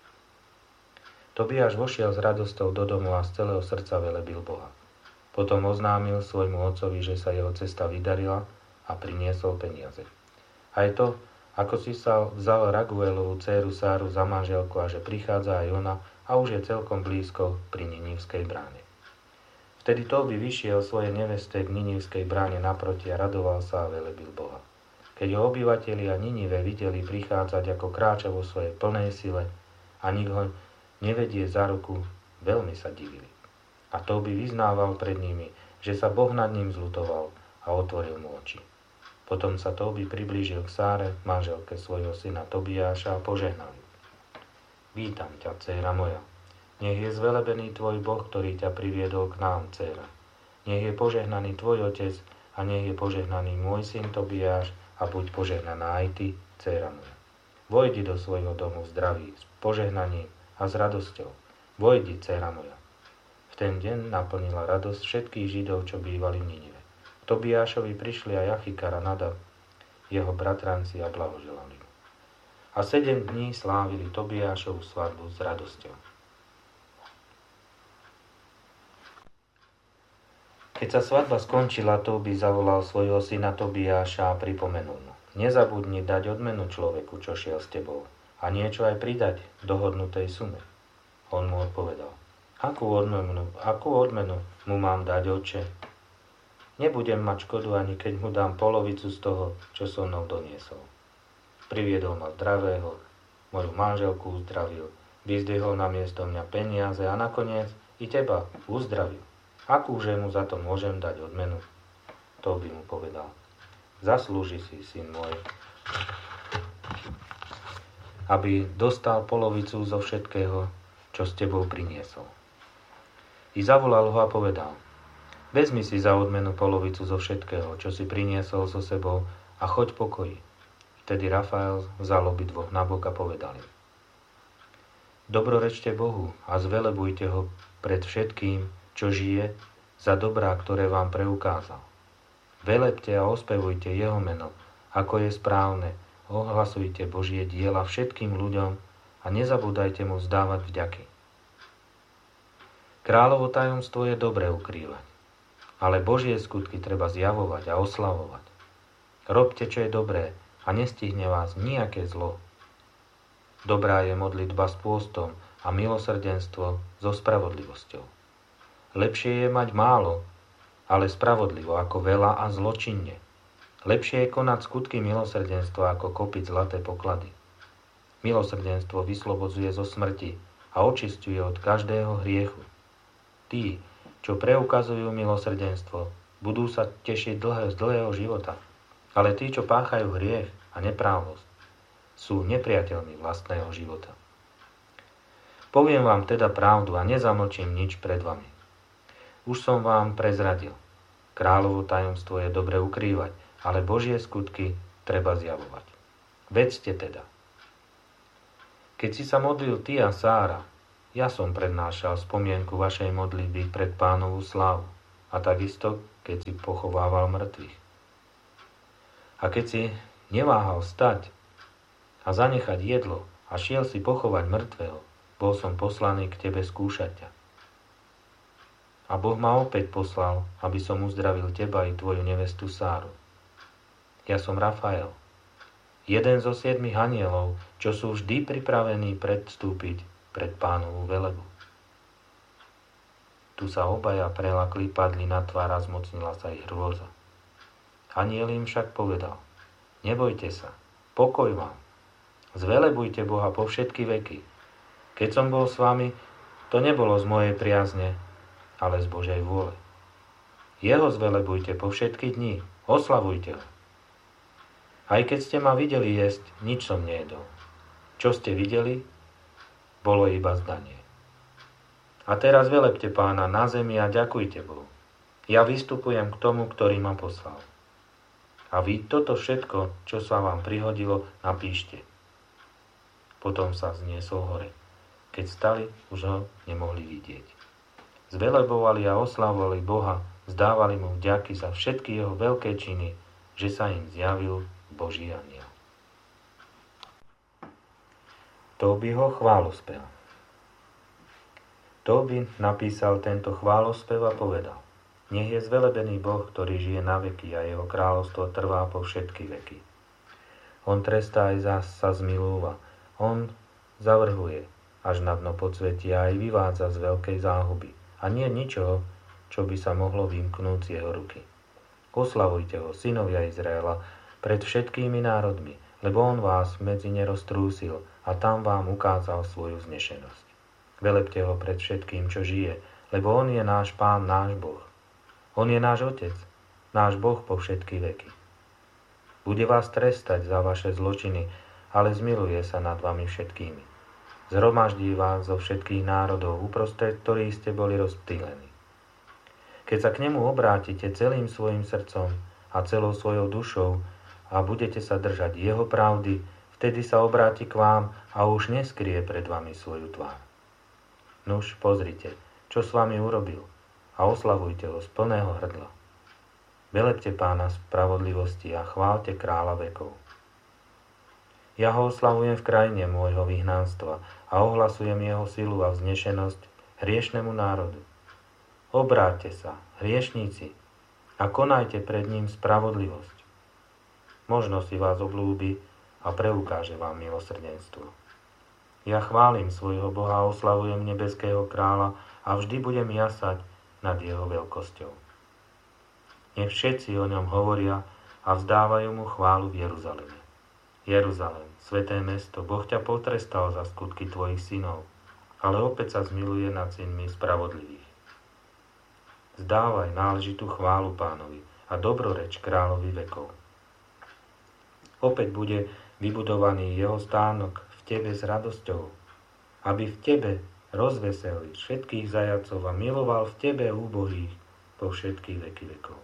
Tobiáš vošiel s radosťou do domu a z celého srdca velebil Boha. Potom oznámil svojmu otcovi, že sa jeho cesta vydarila, a priniesol peniaze. Aj to, ako si sa vzal Raguelovú dcéru Sáru za manželku a že prichádza aj ona a už je celkom blízko pri Ninivskej bráne. Vtedy Tóbi vyšiel svoje neveste k Ninivskej bráne naproti a radoval sa a velebil Boha. Keď ho obyvatelia Ninive videli prichádzať, ako kráča vo svojej plnej sile a nikto nevedie za ruku, veľmi sa divili. A Tóbi vyznával pred nimi, že sa Boh nad ním zľutoval a otvoril mu oči. Potom sa Tóbi priblížil k Sáre, manželke svojho syna Tobiáša, a požehnal ju. Vítam ťa, dcéra moja. Nech je zvelebený tvoj Boh, ktorý ťa priviedol k nám, dcéra. Nech je požehnaný tvoj otec a nech je požehnaný môj syn Tobiáš a buď požehnaná aj ty, dcéra moja. Vojdi do svojho domu v zdraví, s požehnaním a s radosťou. Vojdi, dcéra moja. V ten deň naplnila radosť všetkých Židov, čo bývali v Ninive. K Tobiášovi prišli aj Achikar a Nadab, jeho bratranci, a blahoželali mu. A sedem dní slávili Tobiášovu svadbu s radosťou. Keď sa svadba skončila, Tóbi zavolal svojho syna Tobiáša a pripomenul mu: Nezabudni dať odmenu človeku, čo šiel s tebou, a niečo aj pridať k dohodnutej sume. On mu odpovedal: Akú odmenu, akú odmenu mu mám dať, otče? Nebudem mať škodu, ani keď mu dám polovicu z toho, čo so mnou doniesol. Priviedol ma zdravého, moju manželku uzdravil, vyzdvihol na miesto mňa peniaze a nakoniec i teba uzdravil. Akúže mu za to môžem dať odmenu? To by mu povedal: Zaslúži si, syn môj, aby dostal polovicu zo všetkého, čo s tebou priniesol. I zavolal ho a povedal: Vezmi si za odmenu polovicu zo všetkého, čo si priniesol so sebou, a choď pokoji. Vtedy Rafael vzal obidvoch nabok a povedal im: Dobrorečte Bohu a zvelebujte ho pred všetkým, čo žije, za dobrá, ktoré vám preukázal. Velebte a ospevujte jeho meno, ako je správne, ohlasujte Božie diela všetkým ľuďom a nezabúdajte mu vzdávať vďaky. Kráľovo tajomstvo je dobre ukrývať, ale Božie skutky treba zjavovať a oslavovať. Robte, čo je dobré, a nestihne vás nijaké zlo. Dobrá je modlitba s pôstom a milosrdenstvo so spravodlivosťou. Lepšie je mať málo, ale spravodlivo, ako veľa a zločinne. Lepšie je konať skutky milosrdenstva, ako kopiť zlaté poklady. Milosrdenstvo vyslobodzuje zo smrti a očisťuje od každého hriechu. Tí, čo preukazujú milosrdenstvo, budú sa tešiť dlhé z dlhého života, ale tí, čo páchajú hriech a neprávosť, sú nepriateľmi vlastného života. Poviem vám teda pravdu a nezamlčím nič pred vami. Už som vám prezradil. Kráľovo tajomstvo je dobre ukrývať, ale Božie skutky treba zjavovať. Vedzte teda. Keď si sa modlil ty a Sára, ja som prednášal spomienku vašej modlitby pred Pánovu slávu a takisto, keď si pochovával mŕtvych. A keď si neváhal stať a zanechať jedlo a šiel si pochovať mŕtvého, bol som poslaný k tebe skúšať ťa. A Boh ma opäť poslal, aby som uzdravil teba i tvoju nevestu Sáru. Ja som Rafael, jeden zo siedmich anielov, čo sú vždy pripravení predstúpiť pred Pánovu velebu. Tu sa obaja prelakli, padli na tvár a zmocnila sa ich hrôza. Aniel im však povedal: Nebojte sa, pokoj vám, zvelebujte Boha po všetky veky. Keď som bol s vami, to nebolo z mojej priazne, ale z Božej vôle. Jeho zvelebujte po všetky dni, oslavujte ho. Aj keď ste ma videli jesť, nič som nejedol. Čo ste videli, bolo iba zdanie. A teraz velebte Pána na zemi a ďakujte Bohu. Ja vystupujem k tomu, ktorý ma poslal. A vy toto všetko, čo sa vám prihodilo, napíšte. Potom sa zniesol hore. Keď stali, už ho nemohli vidieť. Zvelebovali a oslavovali Boha, vzdávali mu vďaky za všetky jeho veľké činy, že sa im zjavil Boží anjel. Tóbiho chválospev. Tóbi napísal tento chválospev a povedal: Nech je zvelebený Boh, ktorý žije na veky a jeho kráľovstvo trvá po všetky veky. On trestá aj zás sa zmilúva. On zavrhuje až na dno podsvetia aj vyvádza z veľkej záhuby. A nie ničoho, čo by sa mohlo vymknúť z jeho ruky. Oslavujte ho, synovia Izraela, pred všetkými národmi, lebo on vás medzi ne roztrúsil a tam vám ukázal svoju vznešenosť. Velebte ho pred všetkým, čo žije, lebo on je náš Pán, náš Boh. On je náš Otec, náš Boh po všetky veky. Bude vás trestať za vaše zločiny, ale zmiluje sa nad vami všetkými. Zhromaždí vás zo všetkých národov, uprostred ktorých ste boli rozptýlení. Keď sa k nemu obrátite celým svojim srdcom a celou svojou dušou a budete sa držať jeho pravdy, vtedy sa obráti k vám a už neskrie pred vami svoju tvár. Nuž, pozrite, čo s vami urobil a oslavujte ho z plného hrdla. Velebte Pána spravodlivosti a chváľte kráľa vekov. Ja ho oslavujem v krajine môjho vyhnánstva a ohlasujem jeho silu a vznešenosť hriešnemu národu. Obráťte sa, hriešníci, a konajte pred ním spravodlivosť. Možno si vás oblúbi a preukáže vám milosrdenstvo. Ja chválim svojho Boha a oslavujem nebeského kráľa a vždy budem jasať nad jeho veľkosťou. Nech všetci o ňom hovoria a vzdávajú mu chválu v Jeruzaleme. Jeruzalém, sväté mesto, Boh ťa potrestal za skutky tvojich synov, ale opäť sa zmiluje nad synmi spravodlivých. Zdávaj náležitú chválu Pánovi a dobroreč kráľovi vekov. Opäť bude vybudovaný jeho stánok v tebe s radosťou, aby v tebe rozveselil všetkých zajacov a miloval v tebe úbohých po všetky veky vekov.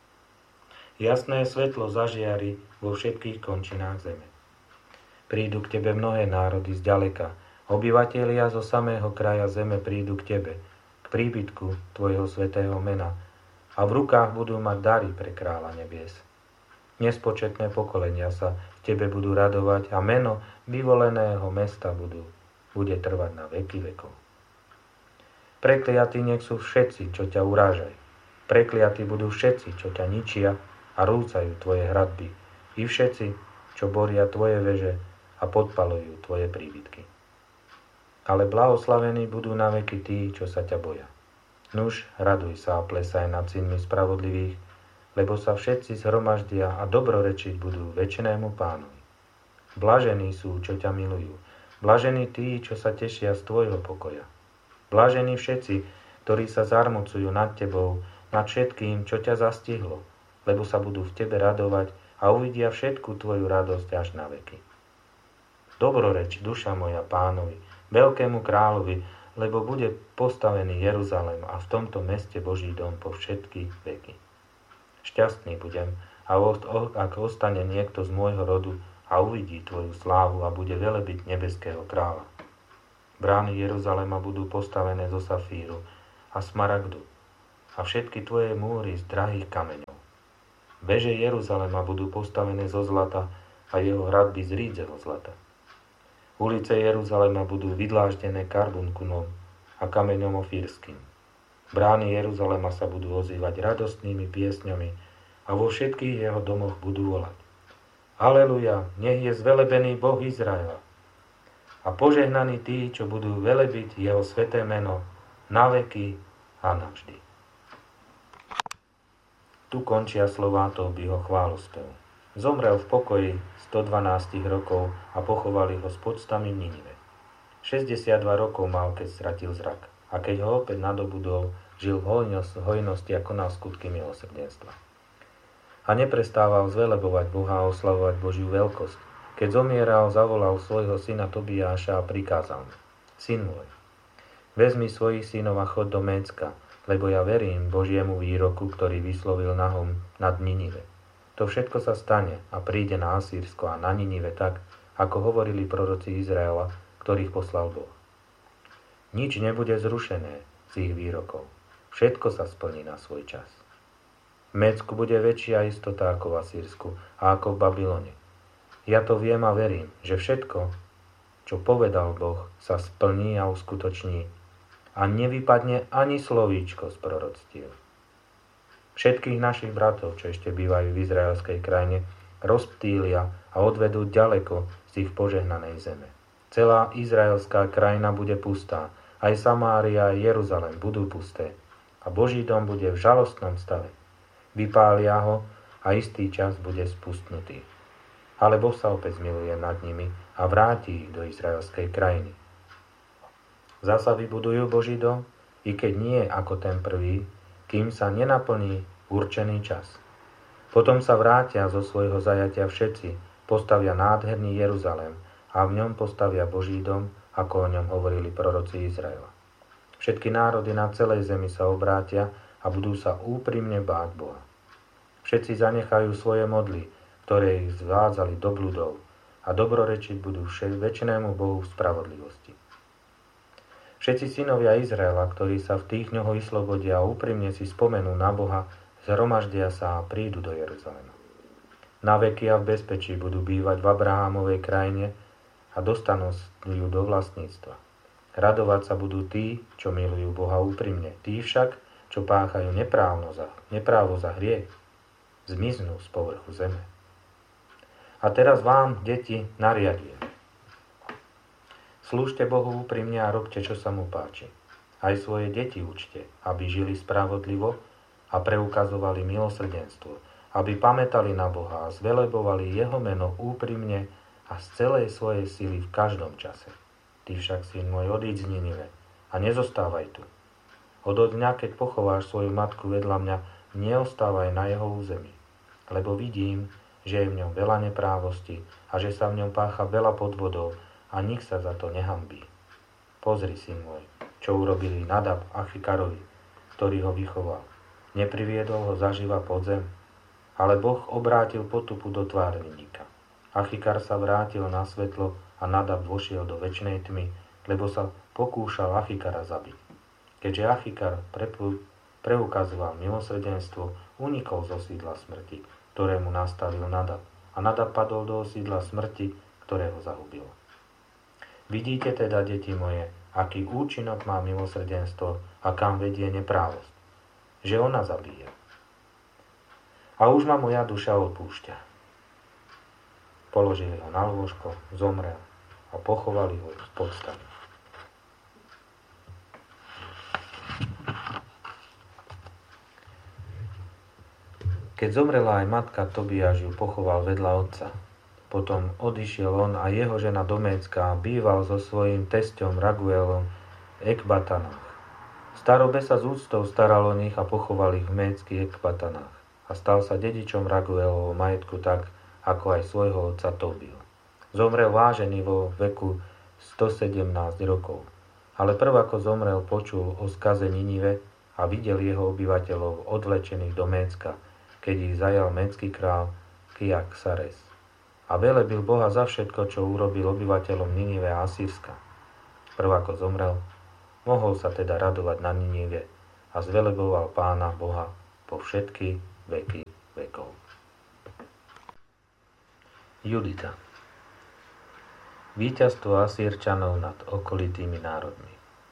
Jasné svetlo zažiari vo všetkých končinách zeme. Prídu k tebe mnohé národy zďaleka, obyvatelia zo samého kraja zeme prídu k tebe, k príbytku tvojho svätého mena a v rukách budú mať dary pre kráľa nebies. Nespočetné pokolenia sa v tebe budú radovať a meno vyvoleného mesta budú, bude trvať na veky vekov. Prekliatí nech sú všetci, čo ťa urážajú. Prekliatí budú všetci, čo ťa ničia a rúcajú tvoje hradby, i všetci, čo boria tvoje veže a podpalujú tvoje príbytky. Ale blahoslavení budú na veky tí, čo sa ťa boja. Nuž, raduj sa a plesaj nad synmi spravodlivých, lebo sa všetci zhromaždia a dobrorečiť budú večnému Pánovi. Blažení sú, čo ťa milujú. Blažení tí, čo sa tešia z tvojho pokoja. Blažení všetci, ktorí sa zarmucujú nad tebou, nad všetkým, čo ťa zastihlo, lebo sa budú v tebe radovať a uvidia všetku tvoju radosť až na veky. Dobroreč, duša moja Pánovi, veľkému kráľovi, lebo bude postavený Jeruzalém a v tomto meste Boží dom po všetky veky. Šťastný budem, a ak ostane niekto z môjho rodu a uvidí tvoju slávu a bude velebiť nebeského kráľa. Brány Jeruzalema budú postavené zo safíru a smaragdu a všetky tvoje múry z drahých kameňov. Veže Jeruzalema budú postavené zo zlata a jeho hradby z rídzeho zlata. Ulice Jeruzalema budú vydláždené karbunkunom a kameňom ofírským. Brány Jeruzalema sa budú ozývať radostnými piesňami a vo všetkých jeho domoch budú volať: Aleluja, nech je zvelebený Boh Izraela a požehnaní tí, čo budú velebiť jeho sväté meno na veky a navždy. Tu končia slová Tóbiho chválospev. Zomrel v pokoji sto dvanásť rokov a pochovali ho s podstami v Ninive. šesťdesiatdva rokov mal, keď stratil zrak, a keď ho opäť nadobudol, žil v hojnosti a konal skutky milosrdenstva. A neprestával zvelebovať Boha a oslavovať Božiu veľkosť. Keď zomieral, zavolal svojho syna Tobiáša a prikázal mu: Syn môj, vezmi svojich synov a chod do Mécka, lebo ja verím Božiemu výroku, ktorý vyslovil Nahum nad Ninive. To všetko sa stane a príde na Asýrsko a na Ninive tak, ako hovorili proroci Izraela, ktorých poslal Boh. Nič nebude zrušené z ich výrokov. Všetko sa splní na svoj čas. V Mécku bude väčšia istota ako v Asýrsku a ako v Babylone. Ja to viem a verím, že všetko, čo povedal Boh, sa splní a uskutoční a nevypadne ani slovíčko z proroctiev. Všetkých našich bratov, čo ešte bývajú v izraelskej krajine, rozptýlia a odvedú ďaleko z ich požehnanej zeme. Celá izraelská krajina bude pustá, aj Samária a Jeruzalém budú pusté a Boží dom bude v žalostnom stave. Vypália ho a istý čas bude spustnutý. Ale Boh sa opäť zmiluje nad nimi a vráti ich do izraelskej krajiny. Zasa vybudujú Boží dom, i keď nie ako ten prvý, kým sa nenaplní určený čas. Potom sa vrátia zo svojho zajatia všetci, postavia nádherný Jeruzalém a v ňom postavia Boží dom, ako o ňom hovorili proroci Izraela. Všetky národy na celej zemi sa obrátia a budú sa úprimne báť Boha. Všetci zanechajú svoje modly, ktoré ich zvádzali do bludov, a dobrorečiť budú večnému Bohu v spravodlivosti. Všetci synovia Izraela, ktorí sa v tých dňoch vyslobodia a úprimne si spomenú na Boha, zhromaždia sa a prídu do Jeruzalema. Na veky a v bezpečí budú bývať v Abrahámovej krajine a dostanú ju do vlastníctva. Radovať sa budú tí, čo milujú Boha úprimne. Tí však, čo páchajú neprávo za, neprávo za hriech, zmiznú z povrchu zeme. A teraz vám, deti, nariadujem: slúžte Bohu úprimne a robte, čo sa mu páči. Aj svoje deti učte, aby žili spravodlivo a preukazovali milosrdenstvo, aby pamätali na Boha a zvelebovali jeho meno úprimne a z celej svojej sily v každom čase. Ty však, syn môj, odíď z Ninive a nezostávaj tu. Od dňa, keď pochováš svoju matku vedľa mňa, neostávaj na jeho území, lebo vidím, že je v ňom veľa neprávosti a že sa v ňom pácha veľa podvodov a nik sa za to nehanbí. Pozri, syn môj, čo urobili Nadab Achikarovi, ktorý ho vychoval. Nepriviedol ho zaživa pod zem, ale Boh obrátil potupu do tváre vinníka. Achikar sa vrátil na svetlo a Nadab vošiel do večnej tmy, lebo sa pokúšal Achikara zabiť. Keďže Achikar preukazoval milosrdenstvo, unikol zo sídla smrti, ktorému nastavil Nadab, a Nadab padol do sídla smrti, ktoré ho zahubilo. Vidíte teda, deti moje, aký účinok má milosrdenstvo a kam vedie neprávosť, že ona zabíja. A už ma moja duša odpúšťa. Položili ho na lôžko, zomrel a pochovali ho z podstavy. Keď zomrela aj matka, Tobiáš ju pochoval vedľa otca. Potom odišiel on a jeho žena do Mécka a býval so svojím tesťom Raguelom v Ekbatanách. Starobe sa z úctou staral o nich a pochoval ich v méckych Ekbatanách a stal sa dedičom Raguelovho majetku tak, ako aj svojho otca Tóbiho. Zomrel vážený vo veku stosedemnásť rokov, ale prv ako zomrel, počul o skaze Ninive a videl jeho obyvateľov odvlečených do Mécka, keď ich zajal mécky král Kiaksares. A velebil Boha za všetko, čo urobil obyvateľom Ninive a Asýrska. Prv ako zomrel, mohol sa teda radovať na Ninive a zveleboval Pána Boha po všetky veky vekov. Judita. Víťazstvo Asýrčanov nad okolitými národmi.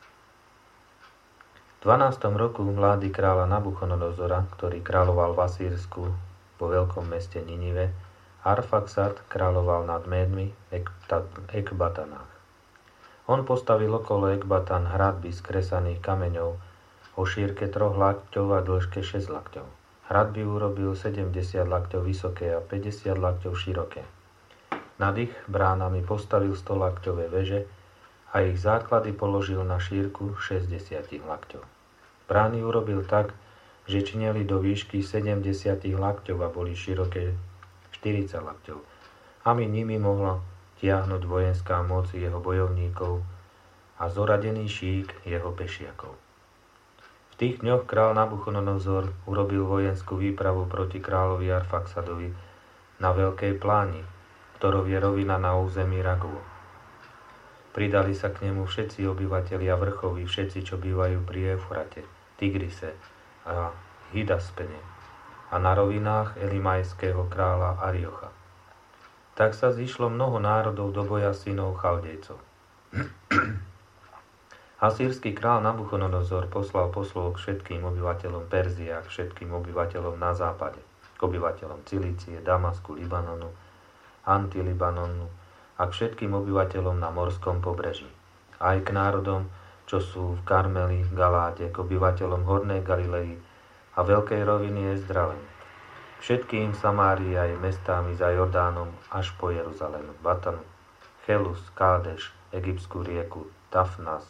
V dvanástom roku vlády kráľa Nabuchodonozora, ktorý kráľoval v Asýrsku vo veľkom meste Ninive, Arfaxad kráľoval nad Médmi Ekbatanách. On postavil okolo Ekbatan hradby z kresaných kameňov o šírke troch lakťov a dĺžke šesť lakťov. Hradby urobil sedemdesiat lakťov vysoké a päťdesiat lakťov široké. Nad ich bránami postavil sto lakťové veže a ich základy položil na šírku šesťdesiat lakťov. Brány urobil tak, že činili do výšky sedemdesiat lakťov a boli široké štyridsať lakťov, aby nimi mohla tiahnuť vojenská moc jeho bojovníkov a zoradený šík jeho pešiakov. V tých dňoch král Nabuchodonozor urobil vojenskú výpravu proti kráľovi Arfaxadovi na Veľkej pláni, ktorou je rovina na území Ragu. Pridali sa k nemu všetci obyvatelia vrchoví, všetci, čo bývajú pri Eufrate, Tigrise a Hydaspene a na rovinách Elimajského kráľa Ariocha. Tak sa zišlo mnoho národov do boja synov Chaldejcov. Asýrsky král Nabuchodonozor poslal poslov k všetkým obyvateľom Perzie a k všetkým obyvateľom na západe, k obyvateľom Cilície, Damasku, Libanonu, Antilibanonu a k všetkým obyvateľom na morskom pobreží. Aj k národom, čo sú v Karmeli, Galáde, k obyvateľom Hornej Galilei a veľkej roviny Ezdralen. Všetkým Samárii aj mestami za Jordánom až po Jeruzalém, Batanu, Chelus, Kádeš, Egyptskú rieku, Tafnas,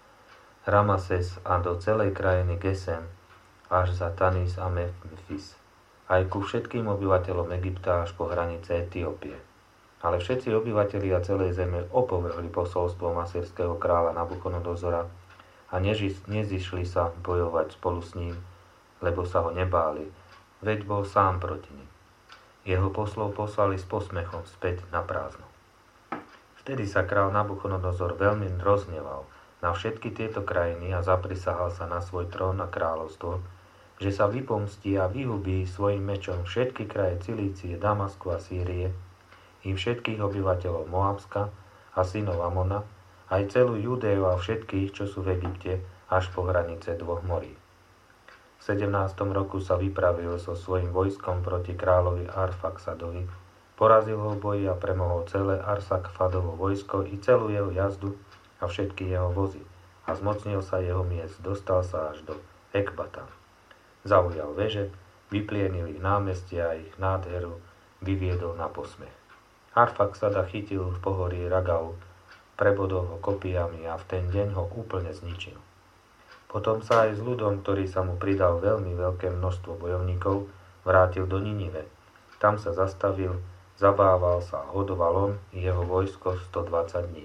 Ramases a do celej krajiny Gesem, až za Tanis a Memphis, aj ku všetkým obyvateľom Egypta až po hranice Etiópie. Ale všetci obyvatelia celej zeme opovrhli posolstvom asýrskeho kráľa Nabuchodonozora a nezišli sa bojovať spolu s ním, lebo sa ho nebáli, veď bol sám proti nim. Jeho poslov poslali s posmechom späť na prázdno. Vtedy sa kráľ Nabuchodonozor veľmi rozhneval na všetky tieto krajiny a zaprisahal sa na svoj trón a kráľovstvo, že sa vypomstí a vyhubí svojim mečom všetky kraje Cilície, Damasku a Sýrie, i všetkých obyvateľov Moabska a synov Amona, aj celú Judeu a všetkých, čo sú v Egypte, až po hranice dvoch morí. V sedemnástom roku sa vypravil so svojím vojskom proti kráľovi Arfaxadovi, porazil ho v boji a premohol celé Arsakfadovo vojsko i celú jeho jazdu a všetky jeho vozy a zmocnil sa jeho miest, dostal sa až do Ekbatan. Zaujal veže, vyplienil ich námestia a ich nádheru vyviedol na posmech. Arfaxada chytil v pohorí Ragau, prebodol ho kopijami a v ten deň ho úplne zničil. Potom sa aj s ľudom, ktorý sa mu pridal veľmi veľké množstvo bojovníkov, vrátil do Ninive. Tam sa zastavil, zabával sa a hodoval on i jeho vojsko stodvadsať dní.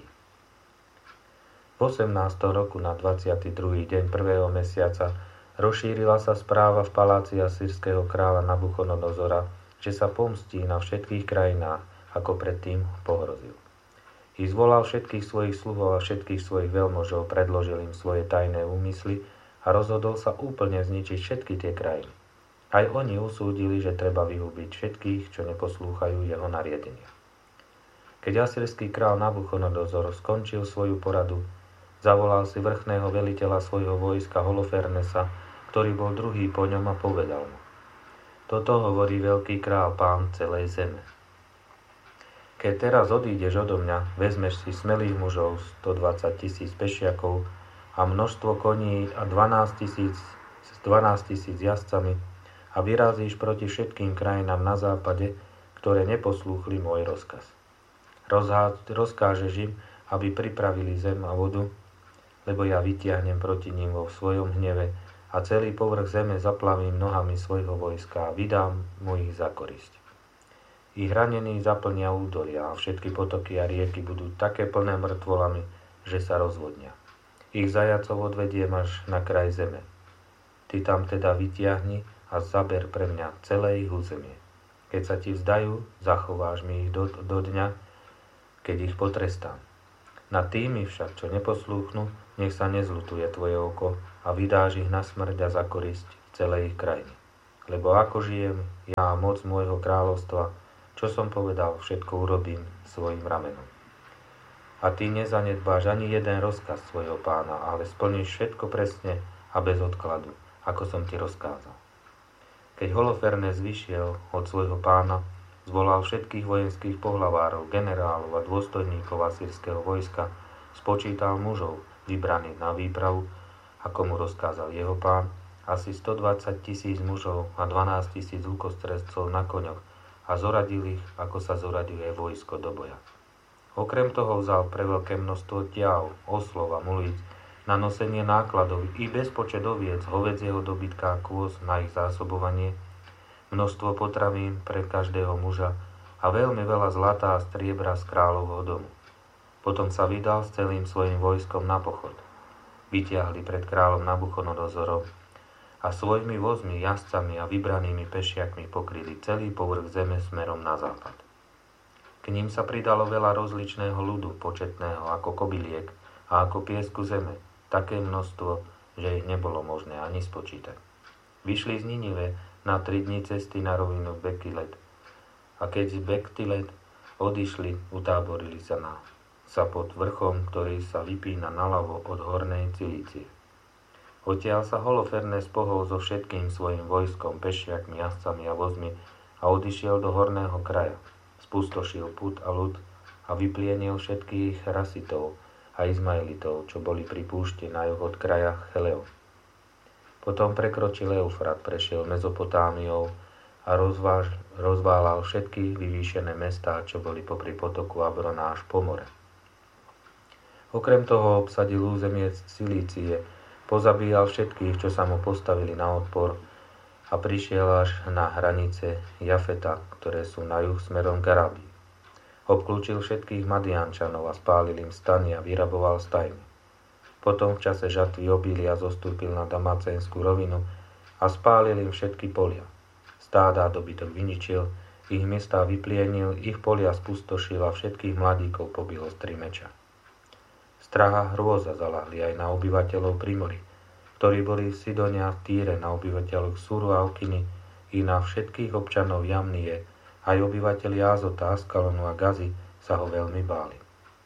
V osemnástom roku na dvadsiaty druhý deň prvého mesiaca rozšírila sa správa v paláci asýrskeho kráľa Nabuchodonozora, že sa pomstí na všetkých krajinách, ako predtým pohrozil. I zvolal všetkých svojich sluhov a všetkých svojich veľmožov, predložil im svoje tajné úmysly a rozhodol sa úplne zničiť všetky tie krajiny. Aj oni usúdili, že treba vyhubiť všetkých, čo neposlúchajú jeho nariadenia. Keď asýrsky král Nabuchodonozor skončil svoju poradu, zavolal si vrchného veliteľa svojho vojska Holofernesa, ktorý bol druhý po ňom, a povedal mu: Toto hovorí veľký král, pán celej zeme. Keď teraz odídeš odo mňa, vezmeš si smelých mužov, stodvadsať tisíc pešiakov a množstvo koní a dvanásť tisíc s dvanásť tisíc jazdcami a vyrazíš proti všetkým krajinám na západe, ktoré neposlúchli môj rozkaz. Rozhá, rozkážeš im, aby pripravili zem a vodu, lebo ja vytiahnem proti ním vo svojom hneve a celý povrch zeme zaplavím nohami svojho vojska a vydám mu ich za korisť. Ich ranení zaplnia údolia a všetky potoky a rieky budú také plné mŕtvolami, že sa rozvodnia. Ich zajacov odvediem až na kraj zeme. Ty tam teda vytiahni a zaber pre mňa celé ich územie. Keď sa ti vzdajú, zachováš mi ich do, do dňa, keď ich potrestám. Na tými však, čo neposlúchnu, nech sa nezlutuje tvoje oko a vydáš ich na smrť a za korisť celej ich krajiny. Lebo ako žijem ja a moc môjho kráľovstva, čo som povedal, všetko urobím svojim ramenom. A ty nezanedbáš ani jeden rozkaz svojho pána, ale splníš všetko presne a bez odkladu, ako som ti rozkázal. Keď Holofernes vyšiel od svojho pána, zvolal všetkých vojenských pohlavárov, generálov a dôstojníkov asýrskeho vojska, spočítal mužov vybraných na výpravu, ako mu rozkázal jeho pán, asi stodvadsať tisíc mužov a dvanásť tisíc lukostredcov na koňoch a zoradil ich, ako sa zoraduje vojsko do boja. Okrem toho vzal pre veľké množstvo ťav, oslov a mulíc na nosenie nákladov i bezpočet oviec, hovedzieho dobytka a kôz na ich zásobovanie, množstvo potravín pre každého muža a veľmi veľa zlata a striebra z kráľovho domu. Potom sa vydal s celým svojim vojskom na pochod. Vytiahli pred kráľom Nabuchodonozorom a svojimi vozmi, jazdcami a vybranými pešiakmi pokryli celý povrch zeme smerom na západ. K ním sa pridalo veľa rozličného ľudu, početného ako kobyliek a ako piesku zeme, také množstvo, že ich nebolo možné ani spočítať. Vyšli z Ninive na tri dni cesty na rovinu Bekilet a keď z Bekilet odišli, utáborili sa, na, sa pod vrchom, ktorý sa vypína naľavo od hornej Cilície. Odtiaľ sa Holofernes pohol so všetkým svojim vojskom, pešiakmi, jazdcami a vozmi a odišiel do horného kraja. Spustošil put a ľud a vyplienil všetkých Rasitov a Izmaelitov, čo boli pri púšti na juh od kraja Cheleo. Potom prekročil Eufrat, prešiel Mezopotámiou a rozváž, rozválal všetky vyvýšené mestá, čo boli popri potoku Abrona až po more. Okrem toho obsadil územie Cilície, pozabíjal všetkých, čo sa mu postavili na odpor, a prišiel až na hranice Jafeta, ktoré sú na juh smerom k Arábii. Obklúčil všetkých Madiánčanov a spálil im stany a vyraboval stajny. Potom v čase žatvy obilia zostúpil na Damacénskú rovinu a spálil im všetky polia. Stáda a dobytok vyničil, ich mestá vyplienil, ich polia spustošil a všetkých mladíkov pobil ostri meča. Strach a hrôza zalahli aj na obyvateľov Primory, ktorí boli v Sidone a v Týre, na obyvateľov Suru a Okiny i na všetkých občanov Jamnie, aj obyvateľi Azota, Askalonu a Gazy sa ho veľmi báli.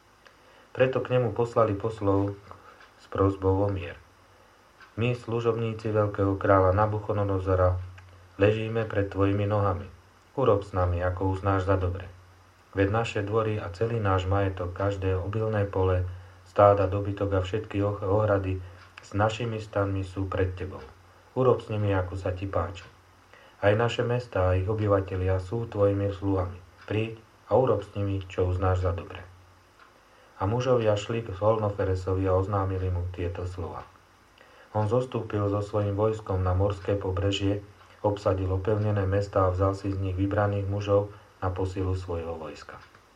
Preto k nemu poslali poslov s prosbou o mier. My, služobníci veľkého kráľa Nabuchodonozora, ležíme pred tvojimi nohami. Urob s nami, ako uznáš za dobre. Veď naše dvory a celý náš majetok, každé obilné pole, stáda, dobytok a všetky ohrady s našimi stanmi sú pred tebou. Urob s nimi, ako sa ti páči. Aj naše mestá a ich obyvatelia sú tvojimi sluhami. Príď a urob s nimi, čo uznáš za dobre. A mužovia šli k Holofernesovi a oznámili mu tieto slova. On zostúpil so svojím vojskom na morské pobrežie, obsadil opevnené mestá a vzal si z nich vybraných mužov na posilu svojho vojska.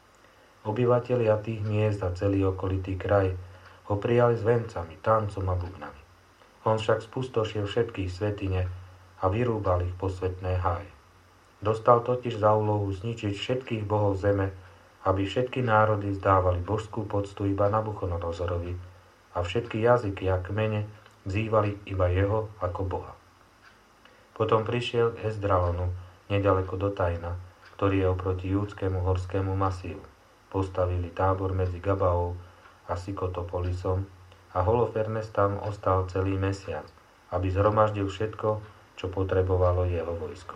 Obyvatelia tých miest a celý okolitý kraj ho prijali s vencami, tancom a bubnami. On však spustošil všetkých svätyne a vyrúbal ich posvätné háje. Dostal totiž za úlohu zničiť všetkých bohov zeme, aby všetky národy zdávali božskú poctu iba Nabuchodonozorovi a všetky jazyky a kmene vzývali iba jeho ako boha. Potom prišiel k Ezdralonu, nedaleko do Tajna, ktorý je oproti júdskému horskému masívu. Postavili tábor medzi Gabaou a Sikotopolisom a Holofernes tam ostal celý mesiac, aby zhromaždil všetko, čo potrebovalo jeho vojsko.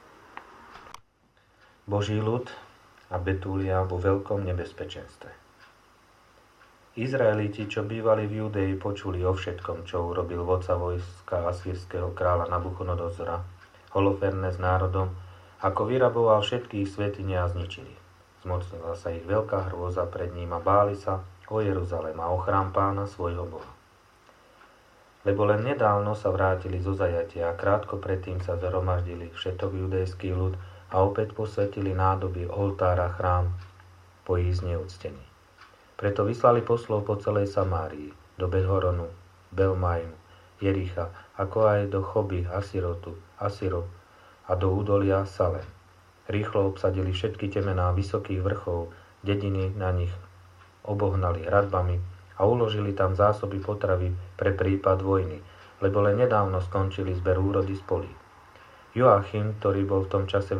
Boží ľud a Betúlia vo veľkom nebezpečenstve. Izraeliti, čo bývali v Judei, počuli o všetkom, čo urobil vodca vojska asýrskeho kráľa Nabuchodonozora, Holofernes s národom, ako vyraboval všetkých svätyne a zničili. Zmocnila sa ich veľká hrôza pred ním a báli sa o Jeruzalém a o chrám Pána svojho Boha. Lebo len nedávno sa vrátili zo zajatia a krátko predtým sa zhromaždili všetok judejský ľud a opäť posvetili nádoby oltára chrám po ich zneúctení. Preto vyslali poslov po celej Samárii, do Bethhoronu, Belmajmu, Jericha, ako aj do Choby, Asirotu, Asiro a do údolia Salem. Rýchlo obsadili všetky temená vysokých vrchov, dediny na nich obohnali hradbami a uložili tam zásoby potravy pre prípad vojny, lebo len nedávno skončili zber úrody z polí. Joachim, ktorý bol v tom čase